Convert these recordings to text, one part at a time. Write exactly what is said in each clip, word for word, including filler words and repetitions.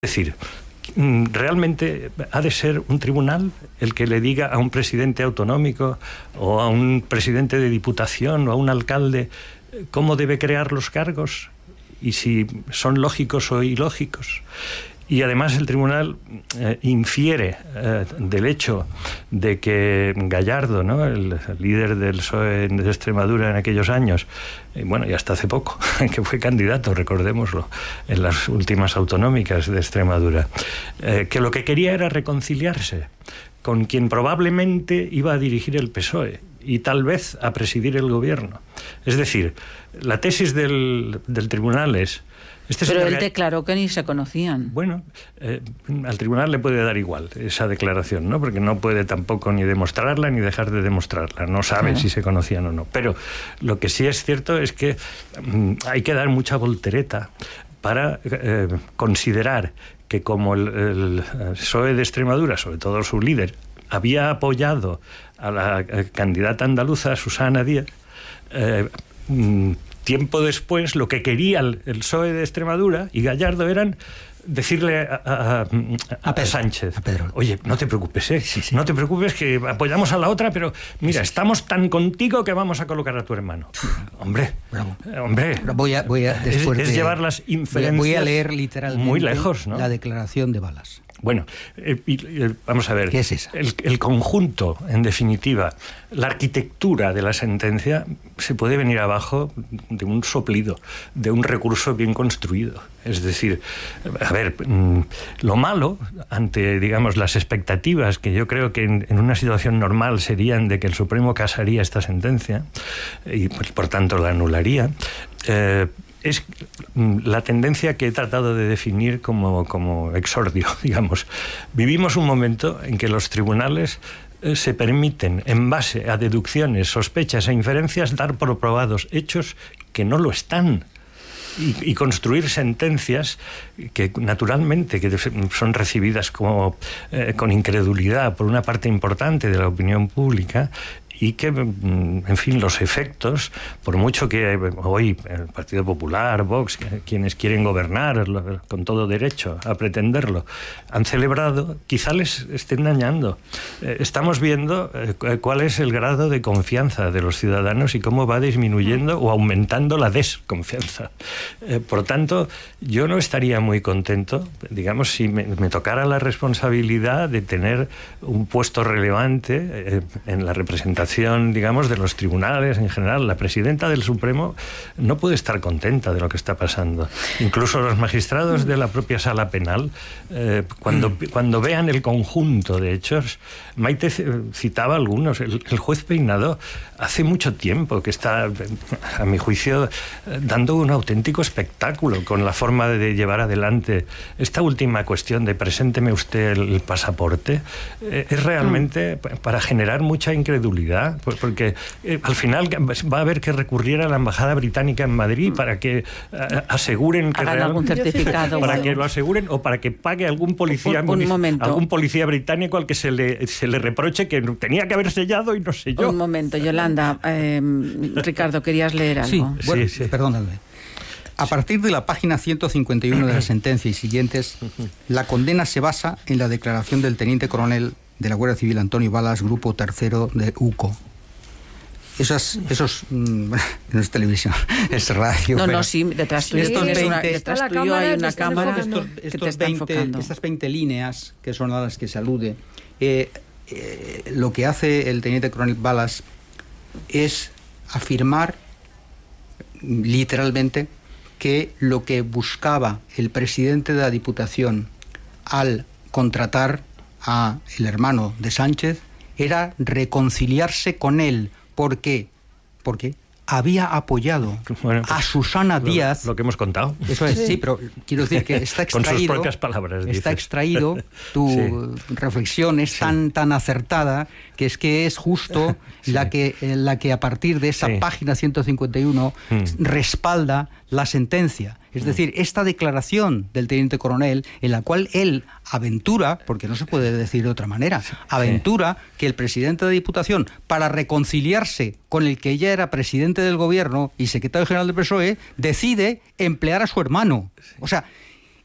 Es decir, ¿realmente ha de ser un tribunal el que le diga a un presidente autonómico o a un presidente de diputación o a un alcalde cómo debe crear los cargos y si son lógicos o ilógicos? Y además el tribunal eh, infiere eh, del hecho de que Gallardo, ¿no?, el, el líder del P S O E de Extremadura en aquellos años, y bueno, y hasta hace poco, que fue candidato, recordémoslo, en las últimas autonómicas de Extremadura, eh, que lo que quería era reconciliarse con quien probablemente iba a dirigir el P S O E y tal vez a presidir el gobierno. Es decir, la tesis del, del tribunal es... Este Pero él declaró que ni se conocían. Bueno, eh, al tribunal le puede dar igual esa declaración, ¿no? Porque no puede tampoco ni demostrarla ni dejar de demostrarla. No sabe claro. si se conocían o no. Pero lo que sí es cierto es que mm, hay que dar mucha voltereta para eh, considerar que como el, el P S O E de Extremadura, sobre todo su líder, había apoyado a la candidata andaluza Susana Díaz, eh, mm, tiempo después, lo que quería el, el P S O E de Extremadura y Gallardo eran decirle a, a, a, a, a Sánchez, a Pedro, oye, no te preocupes, ¿eh? sí, sí. no te preocupes que apoyamos a la otra, pero mira, sí, estamos tan contigo que vamos a colocar a tu hermano. Hombre, Bravo. hombre, voy a, voy a, después es, es de, llevar las inferencias voy a leer literalmente muy lejos, ¿no? La declaración de Balas. Bueno, eh, eh, vamos a ver. ¿Qué es esa? El, el conjunto, en definitiva, la arquitectura de la sentencia se puede venir abajo de un soplido, de un recurso bien construido. Es decir, a ver, lo malo ante, digamos, las expectativas que yo creo que en, en una situación normal serían de que el Supremo casaría esta sentencia y, pues, por tanto, la anularía, eh, es la tendencia que he tratado de definir como, como exordio, digamos. Vivimos un momento en que los tribunales eh, se permiten, en base a deducciones, sospechas e inferencias, dar por probados hechos que no lo están. Y, y construir sentencias que naturalmente que son recibidas como, eh, con incredulidad por una parte importante de la opinión pública y que, en fin, los efectos, por mucho que hoy el Partido Popular, Vox, quienes quieren gobernar con todo derecho a pretenderlo, han celebrado, quizá les estén dañando. Estamos viendo cuál es el grado de confianza de los ciudadanos y cómo va disminuyendo o aumentando la desconfianza. Por tanto, yo no estaría muy contento, digamos, si me, me tocara la responsabilidad de tener un puesto relevante en la representación, digamos, de los tribunales en general. La presidenta del Supremo no puede estar contenta de lo que está pasando. Incluso los magistrados de la propia sala penal, eh, cuando, cuando vean el conjunto de hechos, Maite citaba algunos, el, el juez Peinado hace mucho tiempo que está, a mi juicio, dando un auténtico espectáculo con la forma de llevar adelante esta última cuestión de presénteme usted el, el pasaporte, eh, es realmente mm. para generar mucha incredulidad. Pues porque eh, al final va a haber que recurrir a la embajada británica en Madrid para que eh, aseguren que hagan real, algún certificado para o que lo aseguren o para que pague algún policía un, un algún policía británico al que se le se le reproche que tenía que haber sellado y no selló. Un momento, Yolanda, eh, Ricardo, querías leer algo. Sí, bueno, sí, sí. Perdóname. A partir de la página ciento cincuenta y uno de la sentencia y siguientes, la condena se basa en la declaración del teniente coronel de la Guardia Civil Antonio Balas, grupo tercero de U C O. Esas, esos, mmm, no es televisión, es radio. No, pero no, sí, detrás tuyo, estos veinte, una, detrás tuyo hay una cámara estos, que estos te está veinte, enfocando. Estas veinte líneas, que son a las que se alude, eh, eh, lo que hace el teniente coronel Balas es afirmar literalmente que lo que buscaba el presidente de la Diputación al contratar a el hermano de Sánchez era reconciliarse con él. ¿Por qué? Porque había apoyado bueno, pues, a Susana lo, Díaz. Lo que hemos contado. Eso es, sí, sí pero quiero decir que está extraído. Con sus propias palabras. Está dices. extraído, tu sí. reflexión es sí. tan, tan acertada que es que es justo sí. la, que, la que a partir de esa sí. página ciento cincuenta y uno mm. respalda la sentencia. Es decir, esta declaración del teniente coronel, en la cual él aventura, porque no se puede decir de otra manera, aventura sí. que el presidente de Diputación, para reconciliarse con el que ya era presidente del gobierno y secretario general del P S O E, decide emplear a su hermano. O sea,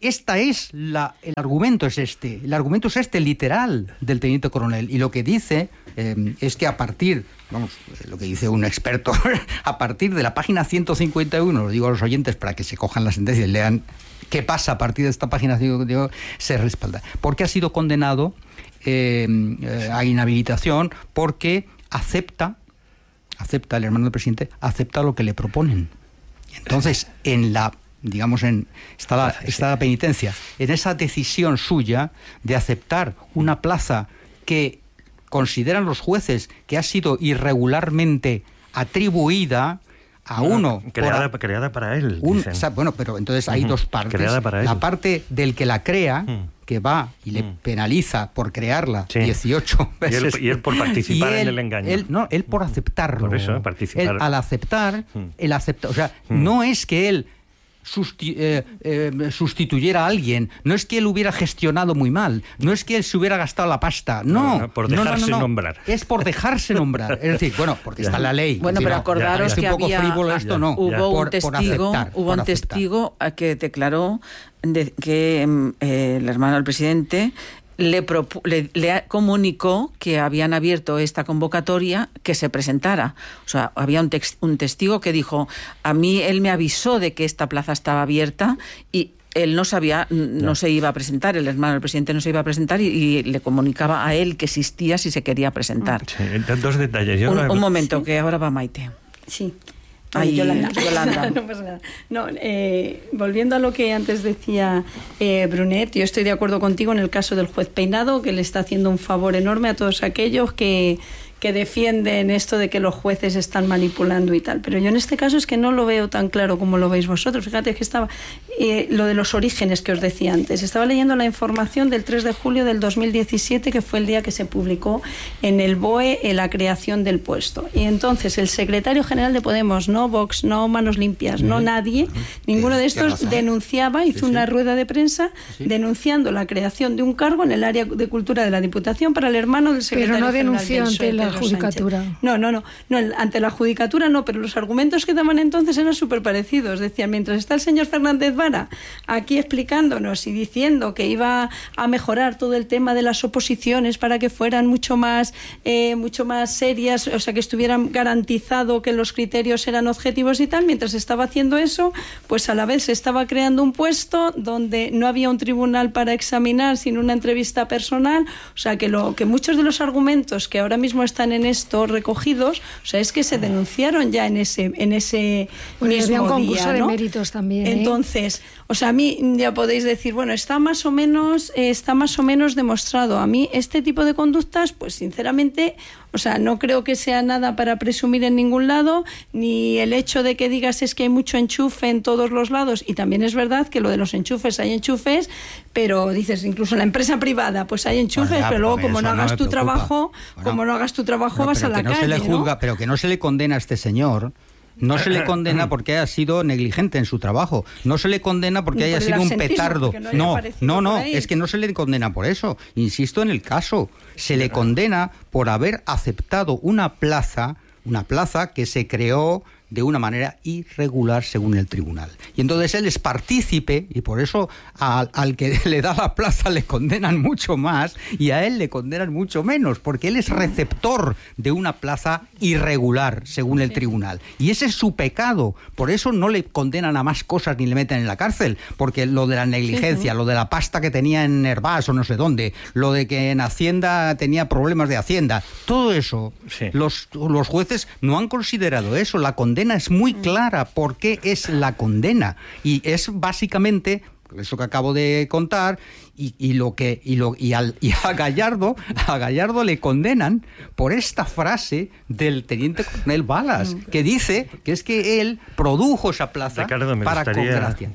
esta es la, el argumento es este, el argumento es este literal del teniente coronel, y lo que dice eh, es que a partir, vamos, lo que dice un experto, a partir de la página ciento cincuenta y uno, lo digo a los oyentes para que se cojan la sentencia y lean qué pasa a partir de esta página ciento cincuenta y uno, se respalda, porque ha sido condenado eh, eh, a inhabilitación porque acepta, acepta el hermano del presidente, acepta lo que le proponen. Entonces, en la digamos, en está la, está la penitencia, en esa decisión suya de aceptar una plaza que consideran los jueces que ha sido irregularmente atribuida a no, uno... Creada, por, creada para él. Un, o sea, bueno, pero entonces hay uh-huh. dos partes. Creada para la él. parte del que la crea, uh-huh. que va y le uh-huh. penaliza por crearla sí. dieciocho veces. Y él, y él por participar él, en el engaño. Él, no, él por aceptarlo. Por eso, participar. Él, al aceptar, uh-huh. él acepta... O sea, uh-huh. no es que él... Susti- eh, eh, sustituyera a alguien, no es que él hubiera gestionado muy mal, no es que él se hubiera gastado la pasta, no, no, no por dejarse no, no, no, nombrar, es por dejarse nombrar, es decir, bueno, porque está la ley. Bueno, pero acordaros ya, ya, ya. que un poco había, frívolo esto, no, hubo ya. un por, testigo, por aceptar, hubo por un testigo que declaró de que eh, el hermano del presidente Le, propu- le, le comunicó que habían abierto esta convocatoria, que se presentara. O sea, había un, tex- un testigo que dijo, a mí él me avisó de que esta plaza estaba abierta y él no sabía, no, no se iba a presentar, el hermano del presidente no se iba a presentar y, y le comunicaba a él que existía si se quería presentar. Sí, dos detalles. Yo un, no... un momento, ¿Sí? que ahora va Maite. Sí. Ay, Yolanda. Yolanda. No pasa nada. No, eh, volviendo a lo que antes decía eh, Brunet, yo estoy de acuerdo contigo en el caso del juez Peinado, que le está haciendo un favor enorme a todos aquellos que, que defienden esto de que los jueces están manipulando y tal. Pero yo en este caso es que no lo veo tan claro como lo veis vosotros. Fíjate que estaba eh, lo de los orígenes que os decía antes. Estaba leyendo la información del tres de julio del dos mil diecisiete, que fue el día que se publicó en el B O E en la creación del puesto. Y entonces el secretario general de Podemos, no Vox, no Manos Limpias, no nadie, ninguno de estos denunciaba, hizo una rueda de prensa denunciando la creación de un cargo en el área de cultura de la Diputación para el hermano del secretario general. Pero no denunció ante la judicatura. No, no, no, no, ante la judicatura no, pero los argumentos que daban entonces eran súper parecidos. Decían, mientras está el señor Fernández Vara aquí explicándonos y diciendo que iba a mejorar todo el tema de las oposiciones para que fueran mucho más, eh, mucho más serias, o sea, que estuvieran garantizado que los criterios eran objetivos y tal, mientras estaba haciendo eso, pues a la vez se estaba creando un puesto donde no había un tribunal para examinar, sino una entrevista personal. O sea, que, lo, que muchos de los argumentos que ahora mismo están en esto recogidos, o sea, es que se denunciaron ya en ese, en ese bueno, mismo había un concurso día, ¿no? de méritos también, ¿eh? Entonces, o sea, a mí ya podéis decir, bueno, está más o menos, eh, está más o menos demostrado. A mí este tipo de conductas, pues sinceramente, o sea, no creo que sea nada para presumir en ningún lado, ni el hecho de que digas es que hay mucho enchufe en todos los lados, y también es verdad que lo de los enchufes, hay enchufes, pero dices, incluso en la empresa privada, pues hay enchufes, bueno, ya, pero luego como no hagas no tu preocupa. trabajo, bueno, como no hagas tu trabajo pero, vas pero a la no calle, se le juzga, ¿no? Pero que no se le condena a este señor. No se le condena porque haya sido negligente en su trabajo. No se le condena porque haya sido un petardo. No, no, no, es que no se le condena por eso. Insisto en el caso. Se le condena por haber aceptado una plaza, una plaza que se creó de una manera irregular según el tribunal. Y entonces él es partícipe y por eso al, al que le da la plaza le condenan mucho más y a él le condenan mucho menos, porque él es receptor de una plaza irregular según el tribunal. Y ese es su pecado. Por eso no le condenan a más cosas ni le meten en la cárcel, porque lo de la negligencia, lo de la pasta que tenía en Herbás o no sé dónde, lo de que en Hacienda tenía problemas de Hacienda, todo eso, sí. los, los jueces no han considerado eso. La condena condena es muy clara. ¿Por qué es la condena? Y es básicamente eso que acabo de contar y, y lo que y lo y, al, y a Gallardo a Gallardo le condenan por esta frase del teniente coronel Balas, que dice que es que él produjo esa plaza Ricardo, me para gustaría... con gracia.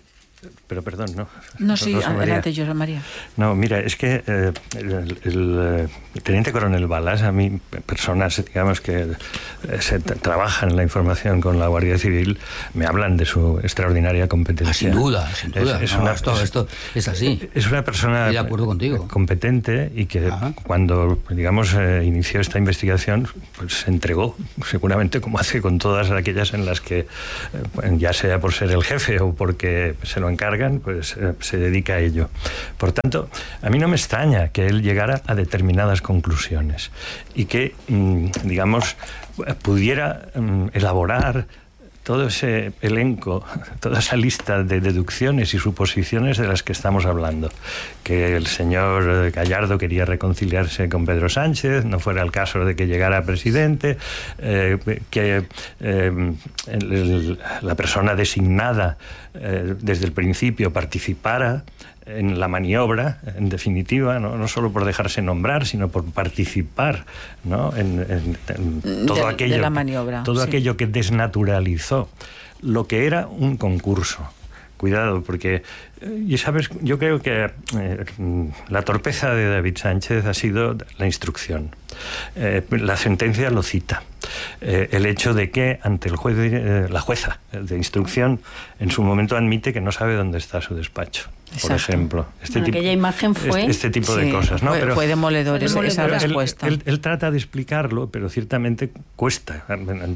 Pero perdón, no. No, sí, Rosa adelante, José María. No, mira, es que eh, el, el, el teniente coronel Balas, a mí, personas, digamos, que se t- trabajan en la información con la Guardia Civil, me hablan de su extraordinaria competencia. Ah, sin duda, sin duda. Es, es no, una, esto, esto es así. Es una persona Estoy de acuerdo contigo. competente y que Ajá. cuando, digamos, eh, inició esta investigación, pues se entregó, seguramente como hace con todas aquellas en las que, eh, ya sea por ser el jefe o porque se lo encarga, encargan, pues eh, se dedica a ello. Por tanto, a mí no me extraña que él llegara a determinadas conclusiones y que, mmm, digamos, pudiera mmm, elaborar todo ese elenco, toda esa lista de deducciones y suposiciones de las que estamos hablando. Que el señor Gallardo quería reconciliarse con Pedro Sánchez, no fuera el caso de que llegara presidente, eh, que eh, el, el, la persona designada eh, desde el principio participara en la maniobra, en definitiva, no, no solo por dejarse nombrar, sino por participar, ¿no? en, en, en todo, de, aquello, de la maniobra, todo sí. aquello que desnaturalizó lo que era un concurso. Cuidado, porque, y sabes, yo creo que eh, la torpeza de David Sánchez ha sido la instrucción. Eh, la sentencia lo cita. Eh, el hecho de que ante el juez, de, eh, la jueza de instrucción, en su momento admite que no sabe dónde está su despacho. Por Exacto. ejemplo, este bueno, tipo, aquella imagen fue este, este tipo sí, de cosas, ¿no? Fue, pero, fue demoledor fue esa, esa demoledor. respuesta. Él, él, él trata de explicarlo, pero ciertamente cuesta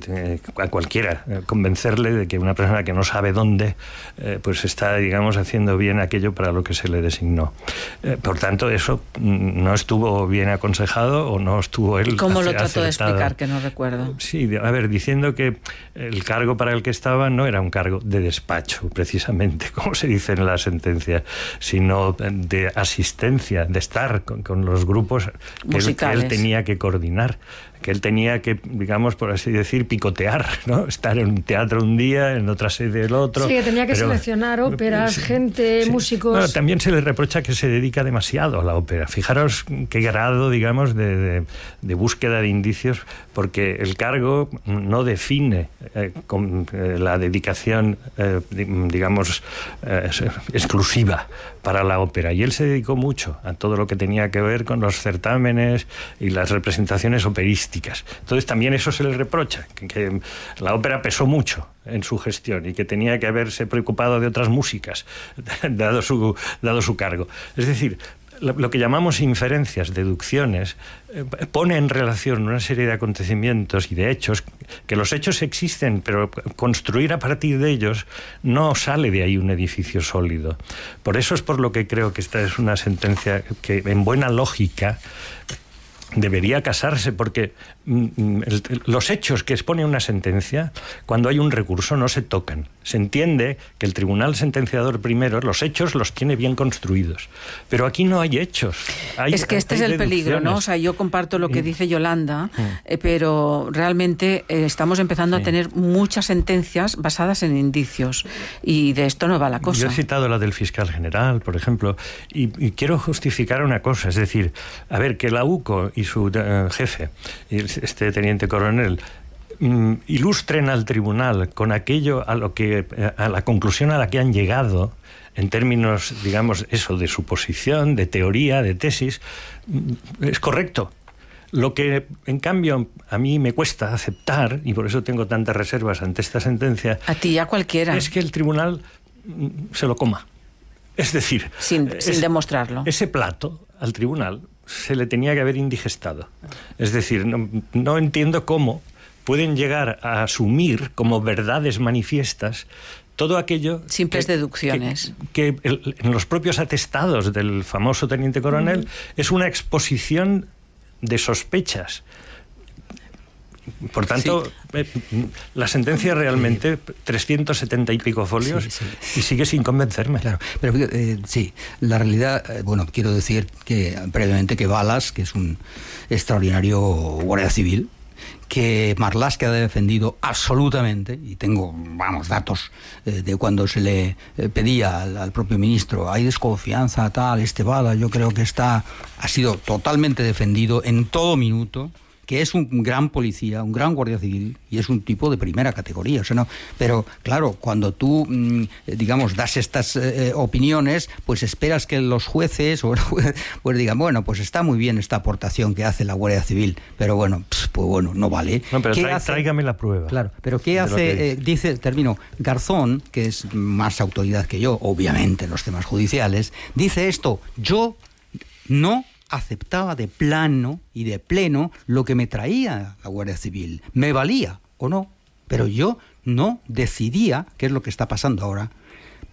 a cualquiera convencerle de que una persona que no sabe dónde, eh, pues está, digamos, haciendo bien aquello para lo que se le designó. Eh, por tanto, eso no estuvo bien aconsejado o no estuvo él. ¿Cómo lo acertado. trató de explicar? Que no recuerdo. Sí, a ver, diciendo que el cargo para el que estaba no era un cargo de despacho, precisamente, como se dice en la sentencia, sino de asistencia, de estar con, con los grupos que él, que él tenía que coordinar, que él tenía que, digamos, por así decir, picotear, ¿no? Estar en un teatro un día, en otra sede el otro. Sí, que tenía que pero, seleccionar óperas, sí, gente, sí. músicos... Bueno, también se le reprocha que se dedica demasiado a la ópera. Fijaros qué grado, digamos, de, de, de búsqueda de indicios, porque el cargo no define eh, con, eh, la dedicación, eh, digamos, eh, exclusiva para la ópera. Y él se dedicó mucho a todo lo que tenía que ver con los certámenes y las representaciones operísticas. Entonces también eso se le reprocha, que, que la ópera pesó mucho en su gestión y que tenía que haberse preocupado de otras músicas, dado su, dado su cargo. Es decir, lo que llamamos inferencias, deducciones, eh, pone en relación una serie de acontecimientos y de hechos, que los hechos existen, pero construir a partir de ellos no sale de ahí un edificio sólido. Por eso es por lo que creo que esta es una sentencia que, en buena lógica, debería casarse, porque mm, el, los hechos que expone una sentencia, cuando hay un recurso, no se tocan. Se entiende que el tribunal sentenciador primero los hechos los tiene bien construidos, pero aquí no hay hechos. Hay, es que este es el peligro, ¿no? O sea, yo comparto lo que dice Yolanda, mm. eh, pero realmente eh, estamos empezando sí. a tener muchas sentencias basadas en indicios, y de esto no va la cosa. Yo he citado la del fiscal general, por ejemplo, y, y quiero justificar una cosa, es decir, a ver, que la U C O y su uh, jefe, este teniente coronel, um, ilustren al tribunal con aquello a lo que a la conclusión a la que han llegado en términos, digamos, eso, de suposición, de teoría, de tesis, es correcto. Lo que, en cambio, a mí me cuesta aceptar, y por eso tengo tantas reservas ante esta sentencia, a ti y a cualquiera, es que el tribunal se lo coma. Es decir, sin, sin es, demostrarlo. Ese plato al tribunal se le tenía que haber indigestado. Es decir, no, no entiendo cómo pueden llegar a asumir como verdades manifiestas todo aquello... Simples que, deducciones. Que, que el, en los propios atestados del famoso teniente coronel mm. es una exposición de sospechas. Por tanto, sí. eh, la sentencia realmente, trescientos setenta y pico folios, sí, sí. y sigue sin convencerme. Claro, pero eh, sí, la realidad, eh, bueno, quiero decir que previamente que Balas, que es un extraordinario guardia civil, que Marlaska ha defendido absolutamente, y tengo, vamos, datos eh, de cuando se le eh, pedía al, al propio ministro, hay desconfianza, tal, este Balas, yo creo que está, ha sido totalmente defendido en todo minuto, que es un gran policía, un gran guardia civil, y es un tipo de primera categoría. O sea, no, pero, claro, cuando tú, mmm, digamos, das estas eh, opiniones, pues esperas que los jueces o, pues digan, bueno, pues está muy bien esta aportación que hace la Guardia Civil, pero bueno, pues, pues bueno, no vale. No, pero ¿Qué trae, hace? Tráigame la prueba. Claro, pero ¿qué hace? Eh, dice, termino, Garzón, que es más autoridad que yo, obviamente, en los temas judiciales, dice esto: yo no aceptaba de plano y de pleno lo que me traía la Guardia Civil. Me valía o no, pero yo no decidía, que es lo que está pasando ahora,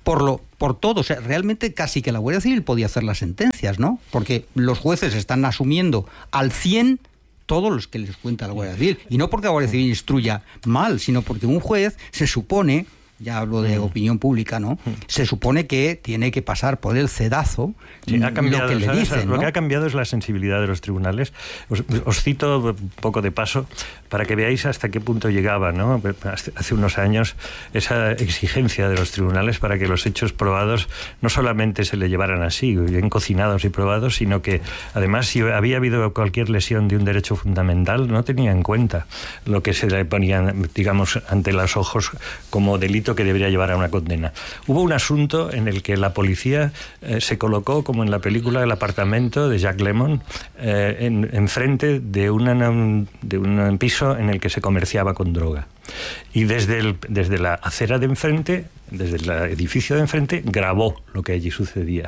por lo por todo. O sea, realmente casi que la Guardia Civil podía hacer las sentencias, ¿no? Porque los jueces están asumiendo al cien todos los que les cuenta la Guardia Civil. Y no porque la Guardia Civil instruya mal, sino porque un juez se supone, ya hablo de opinión pública, ¿no? Se supone que tiene que pasar por el cedazo sí, ha cambiado, lo que le ¿sabes? dicen, ¿no? Lo que ha cambiado es la sensibilidad de los tribunales. Os, os cito un poco de paso para que veáis hasta qué punto llegaba, ¿no? Hace unos años esa exigencia de los tribunales para que los hechos probados no solamente se le llevaran así, bien cocinados y probados, sino que además si había habido cualquier lesión de un derecho fundamental no tenía en cuenta lo que se le ponía, digamos, ante los ojos como delito que debería llevar a una condena. Hubo un asunto en el que la policía eh, se colocó, como en la película El apartamento de Jack Lemmon, eh, en, en frente de, una, de un piso en el que se comerciaba con droga. Y desde, el, desde la acera de enfrente, desde el edificio de enfrente, grabó lo que allí sucedía.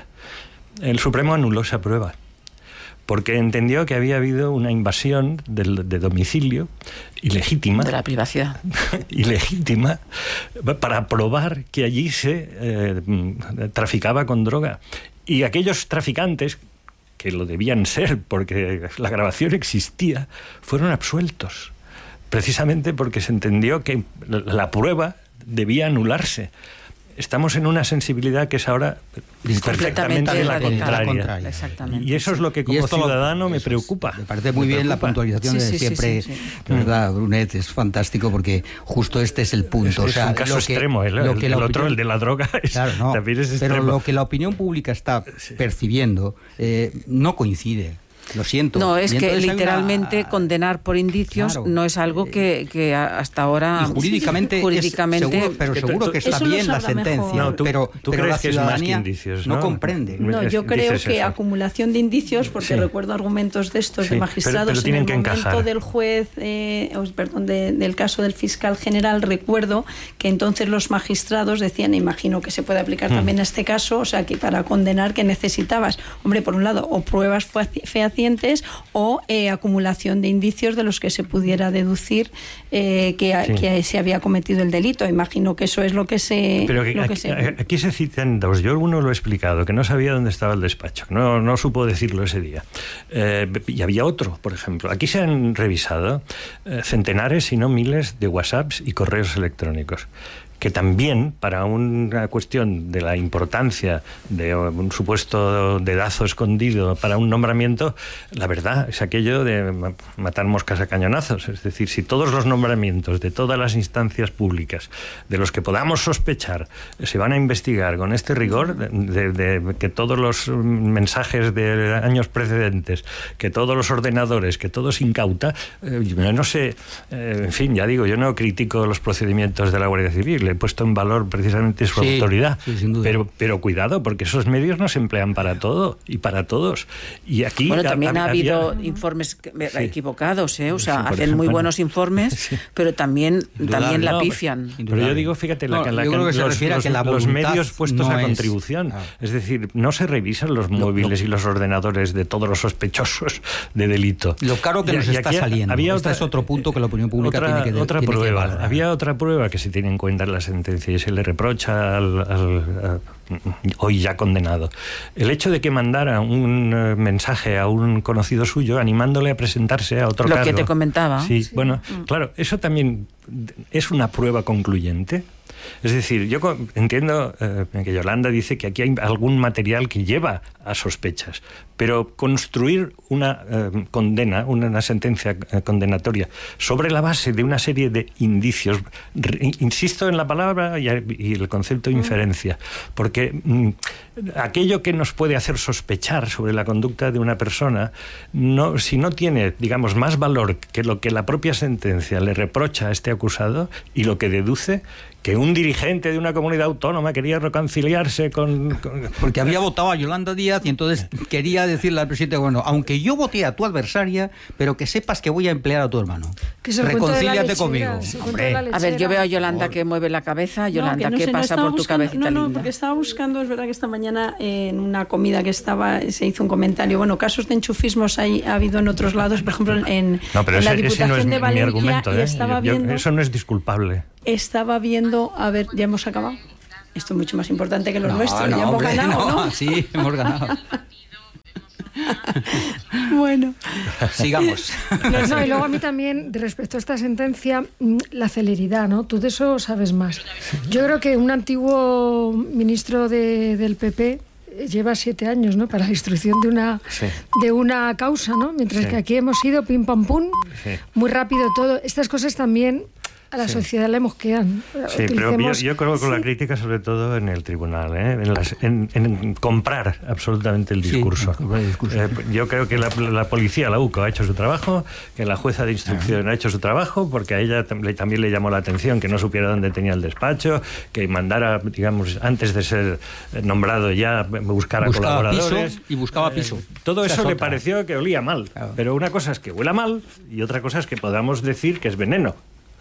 El Supremo anuló esa prueba, porque entendió que había habido una invasión del, de domicilio ilegítima. De la privacidad. ilegítima, para probar que allí se eh, traficaba con droga. Y aquellos traficantes, que lo debían ser porque la grabación existía, fueron absueltos. Precisamente porque se entendió que la prueba debía anularse. Estamos en una sensibilidad que es ahora perfectamente la contraria. contraria. Exactamente. Y eso es lo que como ciudadano me preocupa. Me parece muy me bien preocupa. La puntualización sí, de sí, siempre. Sí, sí, sí. De verdad, Brunet, es fantástico porque justo este es el punto. Es, o sea, es un caso lo que, extremo. El, lo que el la otro, opinión, el de la droga, es, claro, no, también es extremo. Pero lo que la opinión pública está sí. percibiendo eh, no coincide. Lo siento. No, es que literalmente una... condenar por indicios claro, no es algo que, que hasta ahora... Y jurídicamente, jurídicamente es seguro, pero que seguro tú, que está bien la sentencia. No, tú, pero tú pero crees la que es más que indicios, ¿no? No comprende. No, yo creo que eso. acumulación de indicios, porque sí. recuerdo argumentos de estos sí, de magistrados pero, pero en el que momento encajar. del juez, eh, oh, perdón, de, del caso del fiscal general, recuerdo que entonces los magistrados decían, imagino que se puede aplicar hmm. también a este caso, o sea, que para condenar que necesitabas, hombre, por un lado, o pruebas fehacientes o eh, acumulación de indicios de los que se pudiera deducir eh, que, sí. que se había cometido el delito. Imagino que eso es lo que se... Pero que, lo que aquí, se... aquí se citan dos. Yo uno lo he explicado, que no sabía dónde estaba el despacho, no, no supo decirlo ese día. Eh, y había otro, por ejemplo. Aquí se han revisado eh, centenares, si no miles, de WhatsApps y correos electrónicos, que también, para una cuestión de la importancia de un supuesto dedazo escondido para un nombramiento, la verdad es aquello de matar moscas a cañonazos. Es decir, si todos los nombramientos de todas las instancias públicas de los que podamos sospechar se van a investigar con este rigor, de, de, de que todos los mensajes de años precedentes, que todos los ordenadores, que todo se incauta, eh, no sé, eh, en fin, ya digo, yo no critico los procedimientos de la Guardia Civil, he puesto en valor precisamente su sí, autoridad, sí, sin duda. pero pero cuidado, porque esos medios no se emplean para todo y para todos. Y aquí bueno, también ha, ha habido había... informes sí. equivocados, ¿eh? O sea, sí, hacen ejemplo, muy buenos informes, sí. pero también también la no, pifian. Pero, pero yo digo, fíjate, la, no, la, yo creo que los, se refiere los, a que la los medios puestos no a es... contribución, ah. es decir, no se revisan los móviles no, no. y los ordenadores de todos los sospechosos de delito. Lo caro que y, nos y está aquí saliendo. Había Este otra, es otro punto que la opinión pública otra, tiene que otra tiene prueba. Que había otra prueba que se tiene en cuenta en la sentencia y se le reprocha al, al a, hoy ya condenado. El hecho de que mandara un uh, mensaje a un conocido suyo animándole a presentarse a otro Lo cargo. que te comentaba. Sí, sí. bueno, mm. claro, eso también es una prueba concluyente. Es decir, yo entiendo eh, que Yolanda dice que aquí hay algún material que lleva a sospechas, pero construir una eh, condena, una, una sentencia eh, condenatoria sobre la base de una serie de indicios, re, insisto en la palabra y, y el concepto de inferencia, porque mm, aquello que nos puede hacer sospechar sobre la conducta de una persona, no, si no tiene, digamos, más valor que lo que la propia sentencia le reprocha a este acusado y lo que deduce que un dirigente de una comunidad autónoma quería reconciliarse con... con... Porque había votado a Yolanda Díaz y entonces quería decirle al presidente, bueno, aunque yo voté a tu adversaria, pero que sepas que voy a emplear a tu hermano. Que se Reconcíliate conmigo. A ver, yo veo a Yolanda por... que mueve la cabeza. Yolanda, no, ¿qué no sé, pasa no por tu buscando, cabecita no, no, linda? Porque estaba buscando, es verdad que esta mañana eh, en una comida que estaba se hizo un comentario, bueno, casos de enchufismos hay, ha habido en otros lados, por ejemplo, en, no, pero en ese, la Diputación ese no es de Valencia, mi argumento, ¿eh? y estaba yo, viendo... Eso no es disculpable. Estaba viendo, a ver, ya hemos acabado. Esto es mucho más importante que los no, nuestros. No, ya hemos hombre, ganado, no, ¿no? Sí, hemos ganado. Bueno, sigamos. No, y luego a mí también, respecto a esta sentencia, la celeridad, ¿no? Tú de eso sabes más. Yo creo que un antiguo ministro de, del P P lleva siete años, ¿no? Para la instrucción de una, sí. de una causa, ¿no? Mientras sí. que aquí hemos ido pim pam pum, sí. muy rápido todo. Estas cosas también a la sí. sociedad le mosquean. Sí, pero yo, yo creo que con sí. la crítica sobre todo en el tribunal, ¿eh? en, las, en, en comprar absolutamente el discurso. Sí, el discurso. Eh, yo creo que la, la policía, la U C O, ha hecho su trabajo, que la jueza de instrucción uh-huh. ha hecho su trabajo, porque a ella tam- también le llamó la atención que no supiera dónde tenía el despacho, que mandara, digamos, antes de ser nombrado ya, buscara buscaba colaboradores. Piso y buscaba piso. Eh, todo eso le pareció que olía mal. Claro. Pero una cosa es que huela mal y otra cosa es que podamos decir que es veneno.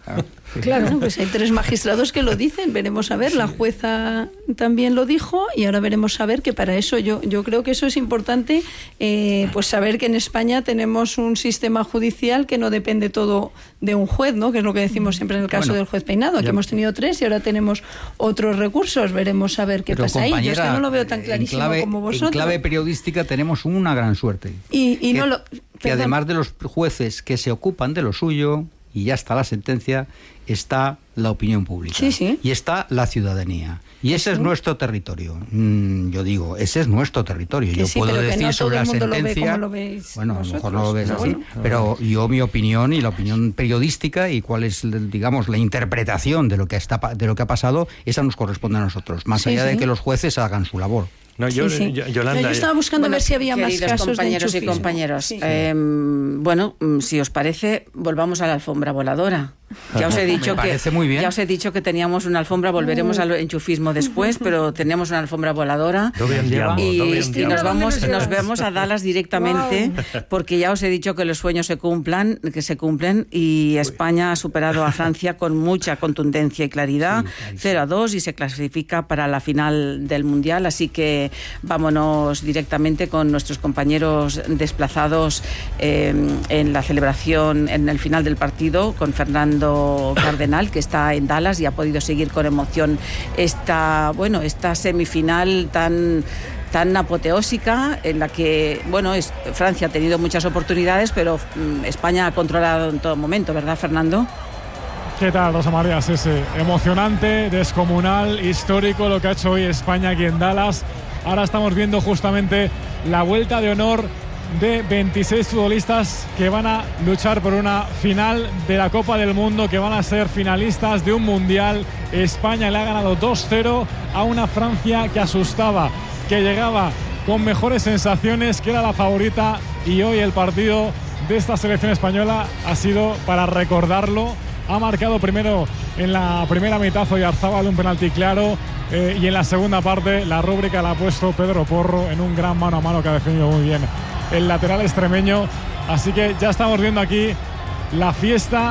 Claro, pues hay tres magistrados que lo dicen, veremos a ver, la jueza también lo dijo y ahora veremos a ver que para eso yo, yo creo que eso es importante, eh, pues saber que en España tenemos un sistema judicial que no depende todo de un juez, ¿no? Que es lo que decimos siempre en el caso bueno, del juez Peinado, aquí ya hemos tenido tres y ahora tenemos otros recursos, veremos a ver qué pasa ahí, yo es que no lo veo tan clarísimo clave, como vosotros. En clave periodística tenemos una gran suerte, y, y que, no lo, que además de los jueces que se ocupan de lo suyo, y ya está la sentencia, está la opinión pública. Sí, sí. Y está la ciudadanía. Y ese sí. es nuestro territorio. Mm, yo digo, ese es nuestro territorio. Que yo sí, puedo decir no sobre la sentencia. Lo ve bueno, vosotros. A lo mejor no lo ves Pero así. bueno. Pero yo, mi opinión y la opinión periodística y cuál es, digamos, la interpretación de lo que está, de lo que ha pasado, esa nos corresponde a nosotros. Más sí, allá sí. de que los jueces hagan su labor. No, yo, sí, sí. Yo, Yolanda, yo estaba buscando bueno, ver si había más casos compañeros de y compañeros, sí. eh, bueno, si os parece, volvamos a la alfombra voladora. Ya os he dicho Me parece que muy bien. ya os he dicho que teníamos una alfombra, volveremos al enchufismo después, pero tenemos una alfombra voladora y, y, y nos vamos, nos vemos a Dallas directamente, wow. porque ya os he dicho que los sueños se cumplan, que se cumplen y España ha superado a Francia con mucha contundencia y claridad, sí, cero a dos y se clasifica para la final del Mundial, así que vámonos directamente con nuestros compañeros desplazados eh, en la celebración, en el final del partido, con Fernando Cardenal, que está en Dallas y ha podido seguir con emoción esta, bueno, esta semifinal tan tan apoteósica en la que, bueno, es, Francia ha tenido muchas oportunidades, pero mm, España ha controlado en todo momento, ¿verdad, Fernando? ¿Qué tal, Rosa María? Sí, sí. Emocionante, descomunal, histórico lo que ha hecho hoy España aquí en Dallas. Ahora estamos viendo justamente la vuelta de honor de veintiséis futbolistas que van a luchar por una final de la Copa del Mundo, que van a ser finalistas de un Mundial. España le ha ganado dos cero a una Francia que asustaba, que llegaba con mejores sensaciones, que era la favorita, y hoy el partido de esta selección española ha sido para recordarlo. Ha marcado primero en la primera mitad Oyarzábal un penalti claro, eh, y en la segunda parte la rúbrica la ha puesto Pedro Porro en un gran mano a mano que ha defendido muy bien el lateral extremeño. Así que ya estamos viendo aquí la fiesta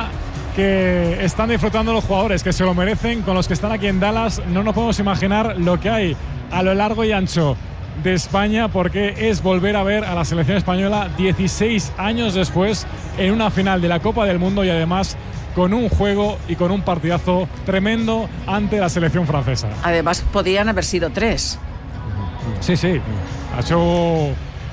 que están disfrutando los jugadores, que se lo merecen, con los que están aquí en Dallas. No nos podemos imaginar lo que hay a lo largo y ancho de España, porque es volver a ver a la selección española dieciséis años después en una final de la Copa del Mundo, y además con un juego y con un partidazo tremendo ante la selección francesa. Además podrían haber sido tres. Sí, sí. Ha hecho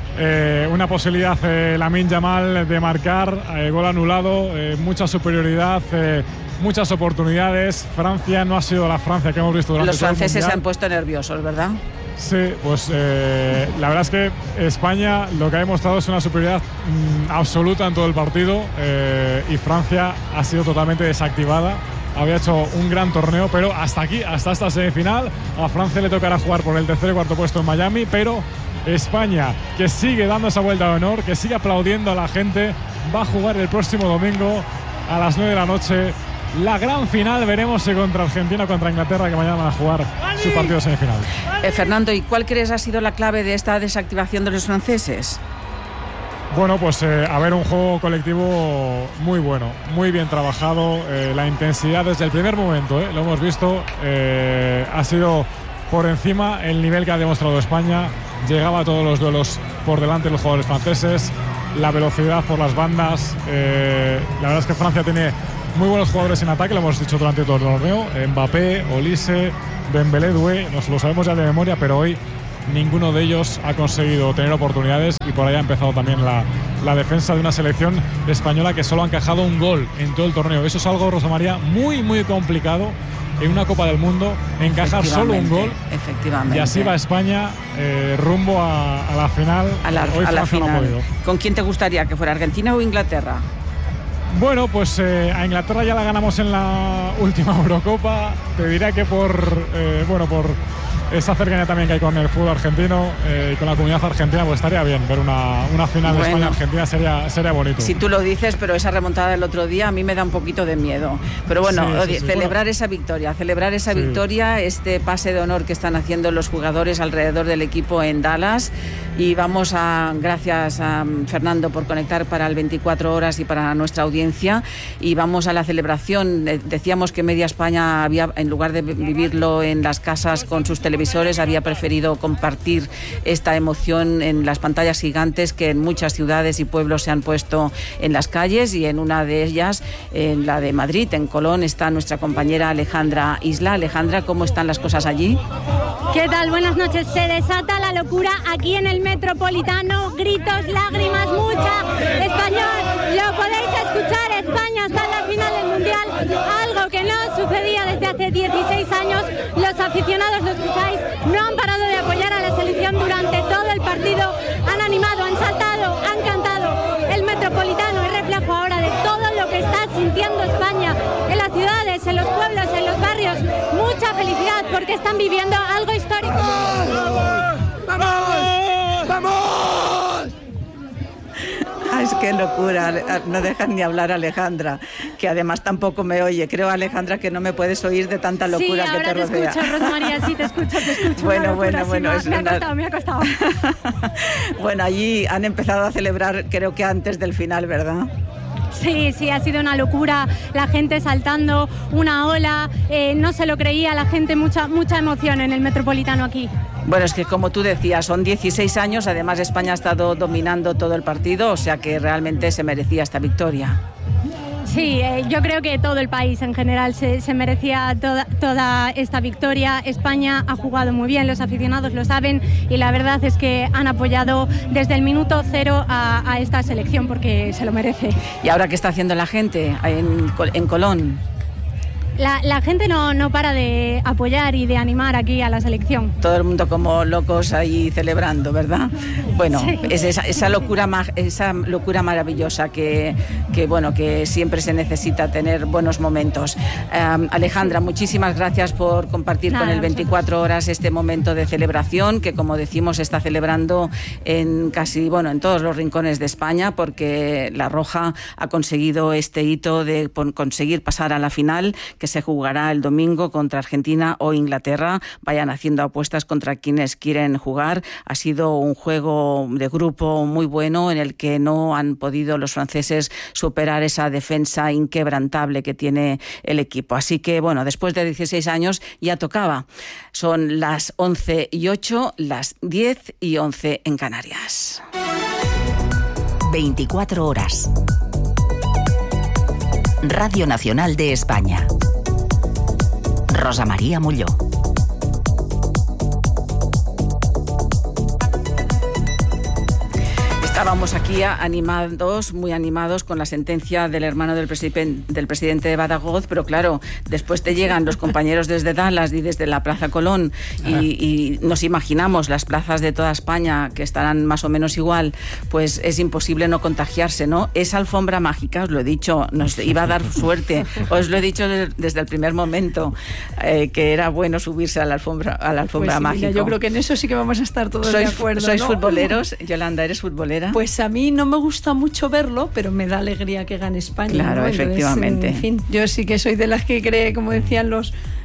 eh, una posibilidad eh, Lamine Yamal de marcar, eh, gol anulado, eh, mucha superioridad, eh, muchas oportunidades. Francia no ha sido la Francia que hemos visto durante Los todo el franceses mundial. Se han puesto nerviosos, ¿verdad? Sí, pues eh, la verdad es que España lo que ha demostrado es una superioridad mmm, absoluta en todo el partido, eh, y Francia ha sido totalmente desactivada. Había hecho un gran torneo, pero hasta aquí, hasta esta semifinal. A Francia le tocará jugar por el tercer y cuarto puesto en Miami, pero España, que sigue dando esa vuelta de honor, que sigue aplaudiendo a la gente, va a jugar el próximo domingo a las nueve de la noche la gran final. Veremos si contra Argentina o contra Inglaterra, que mañana van a jugar su partido semifinal. Eh, Fernando, ¿y cuál crees ha sido la clave de esta desactivación de los franceses? Bueno, pues eh, a ver, un juego colectivo muy bueno, muy bien trabajado, eh, la intensidad desde el primer momento, eh, lo hemos visto, eh, ha sido por encima el nivel que ha demostrado España. Llegaba a todos los duelos por delante de los jugadores franceses, la velocidad por las bandas, eh, la verdad es que Francia tiene muy buenos jugadores en ataque, lo hemos dicho durante todo el torneo. Mbappé, Olise, Dembélé, Doué, nos lo sabemos ya de memoria, pero hoy ninguno de ellos ha conseguido tener oportunidades y por ahí ha empezado también la, la defensa de una selección española que solo ha encajado un gol en todo el torneo. Eso es algo, Rosa María, muy, muy complicado en una Copa del Mundo, encajar solo un gol. Efectivamente. Y así va España eh, rumbo a, a la final. A la, hoy a la final. No ha podido. ¿Con quién te gustaría que fuera, Argentina o Inglaterra? Bueno, pues eh, a Inglaterra ya la ganamos en la última Eurocopa. Te diré que por eh, bueno por esa cercanía también que hay con el fútbol argentino eh, y con la comunidad argentina, pues estaría bien ver una, una final bueno, de España-Argentina, sería, sería bonito. Si tú lo dices, pero esa remontada del otro día a mí me da un poquito de miedo. Pero bueno, sí, sí, sí. celebrar bueno. esa victoria, celebrar esa sí. victoria, este pase de honor que están haciendo los jugadores alrededor del equipo en Dallas. Y vamos a, gracias a Fernando por conectar para el veinticuatro horas y para nuestra audiencia. Y vamos a la celebración. Decíamos que media España había, en lugar de vivirlo en las casas con sus televisores, había preferido compartir esta emoción en las pantallas gigantes que en muchas ciudades y pueblos se han puesto en las calles, y en una de ellas, en la de Madrid, en Colón, está nuestra compañera Alejandra Isla. Alejandra, ¿cómo están las cosas allí? ¿Qué tal? Buenas noches. Se desata la locura aquí en el Metropolitano, gritos, lágrimas, mucha español. Lo podéis escuchar, España está en la final del Mundial, algo que no sucedía desde hace dieciséis años. Los aficionados, lo escucháis, no han parado de apoyar a la selección durante todo el partido, han animado, han saltado, han cantado. El Metropolitano es reflejo ahora de todo lo que está sintiendo España en las ciudades, en los pueblos, en los barrios. Mucha felicidad porque están viviendo algo histórico. ¡Vamos! ¡Vamos! ¡Vamos! Ay, es que locura, no dejan ni hablar a Alejandra, que además tampoco me oye. Creo, Alejandra, que no me puedes oír de tanta locura sí, que te rodea. Sí, ahora te escucho, Rosa María, sí, te escucho, te escucho. Bueno, locura, bueno, sí, bueno. No, es me una... ha costado, me ha costado. Bueno, allí han empezado a celebrar, creo que antes del final, ¿verdad? Sí, sí, ha sido una locura, la gente saltando, una ola, eh, no se lo creía la gente, mucha, mucha emoción en el Metropolitano aquí. Bueno, es que como tú decías, son dieciséis años, además España ha estado dominando todo el partido, o sea que realmente se merecía esta victoria. Sí, eh, yo creo que todo el país en general se, se merecía toda, toda esta victoria. España ha jugado muy bien, los aficionados lo saben, y la verdad es que han apoyado desde el minuto cero a, a esta selección porque se lo merece. ¿Y ahora qué está haciendo la gente en, en Colón? La, la gente no, no para de apoyar y de animar aquí a la selección. Todo el mundo como locos ahí celebrando, ¿verdad? Bueno, sí. es esa, esa, locura, esa locura maravillosa que, que, bueno, que siempre se necesita tener buenos momentos. Um, Alejandra, muchísimas gracias por compartir Nada, con el veinticuatro horas este momento de celebración que, como decimos, se está celebrando en casi, bueno, en todos los rincones de España, porque la Roja ha conseguido este hito de conseguir pasar a la final, que se jugará el domingo contra Argentina o Inglaterra. Vayan haciendo apuestas contra quienes quieren jugar. Ha sido un juego de grupo muy bueno en el que no han podido los franceses superar esa defensa inquebrantable que tiene el equipo. Así que, bueno, después de dieciséis años ya tocaba. Son las once y ocho, las diez y once en Canarias. veinticuatro horas. Radio Nacional de España. Rosa María Molló. Estábamos aquí animados, muy animados con la sentencia del hermano del, presi- del presidente de Badajoz, pero claro, después te llegan los compañeros desde Dallas y desde la Plaza Colón y, y nos imaginamos las plazas de toda España que estarán más o menos igual, pues es imposible no contagiarse, ¿no? Esa alfombra mágica, os lo he dicho, nos iba a dar suerte, os lo he dicho desde el primer momento, eh, que era bueno subirse a la alfombra, a la alfombra pues sí, mágica. Mira, yo creo que en eso sí que vamos a estar todos ¿Sois, de acuerdo, ¿Sois ¿no? futboleros? Yolanda, ¿eres futbolera? Pues a mí no me gusta mucho verlo, pero me da alegría que gane España. Claro, ¿no? efectivamente. Entonces, en fin, yo sí que soy de las que cree, como decían los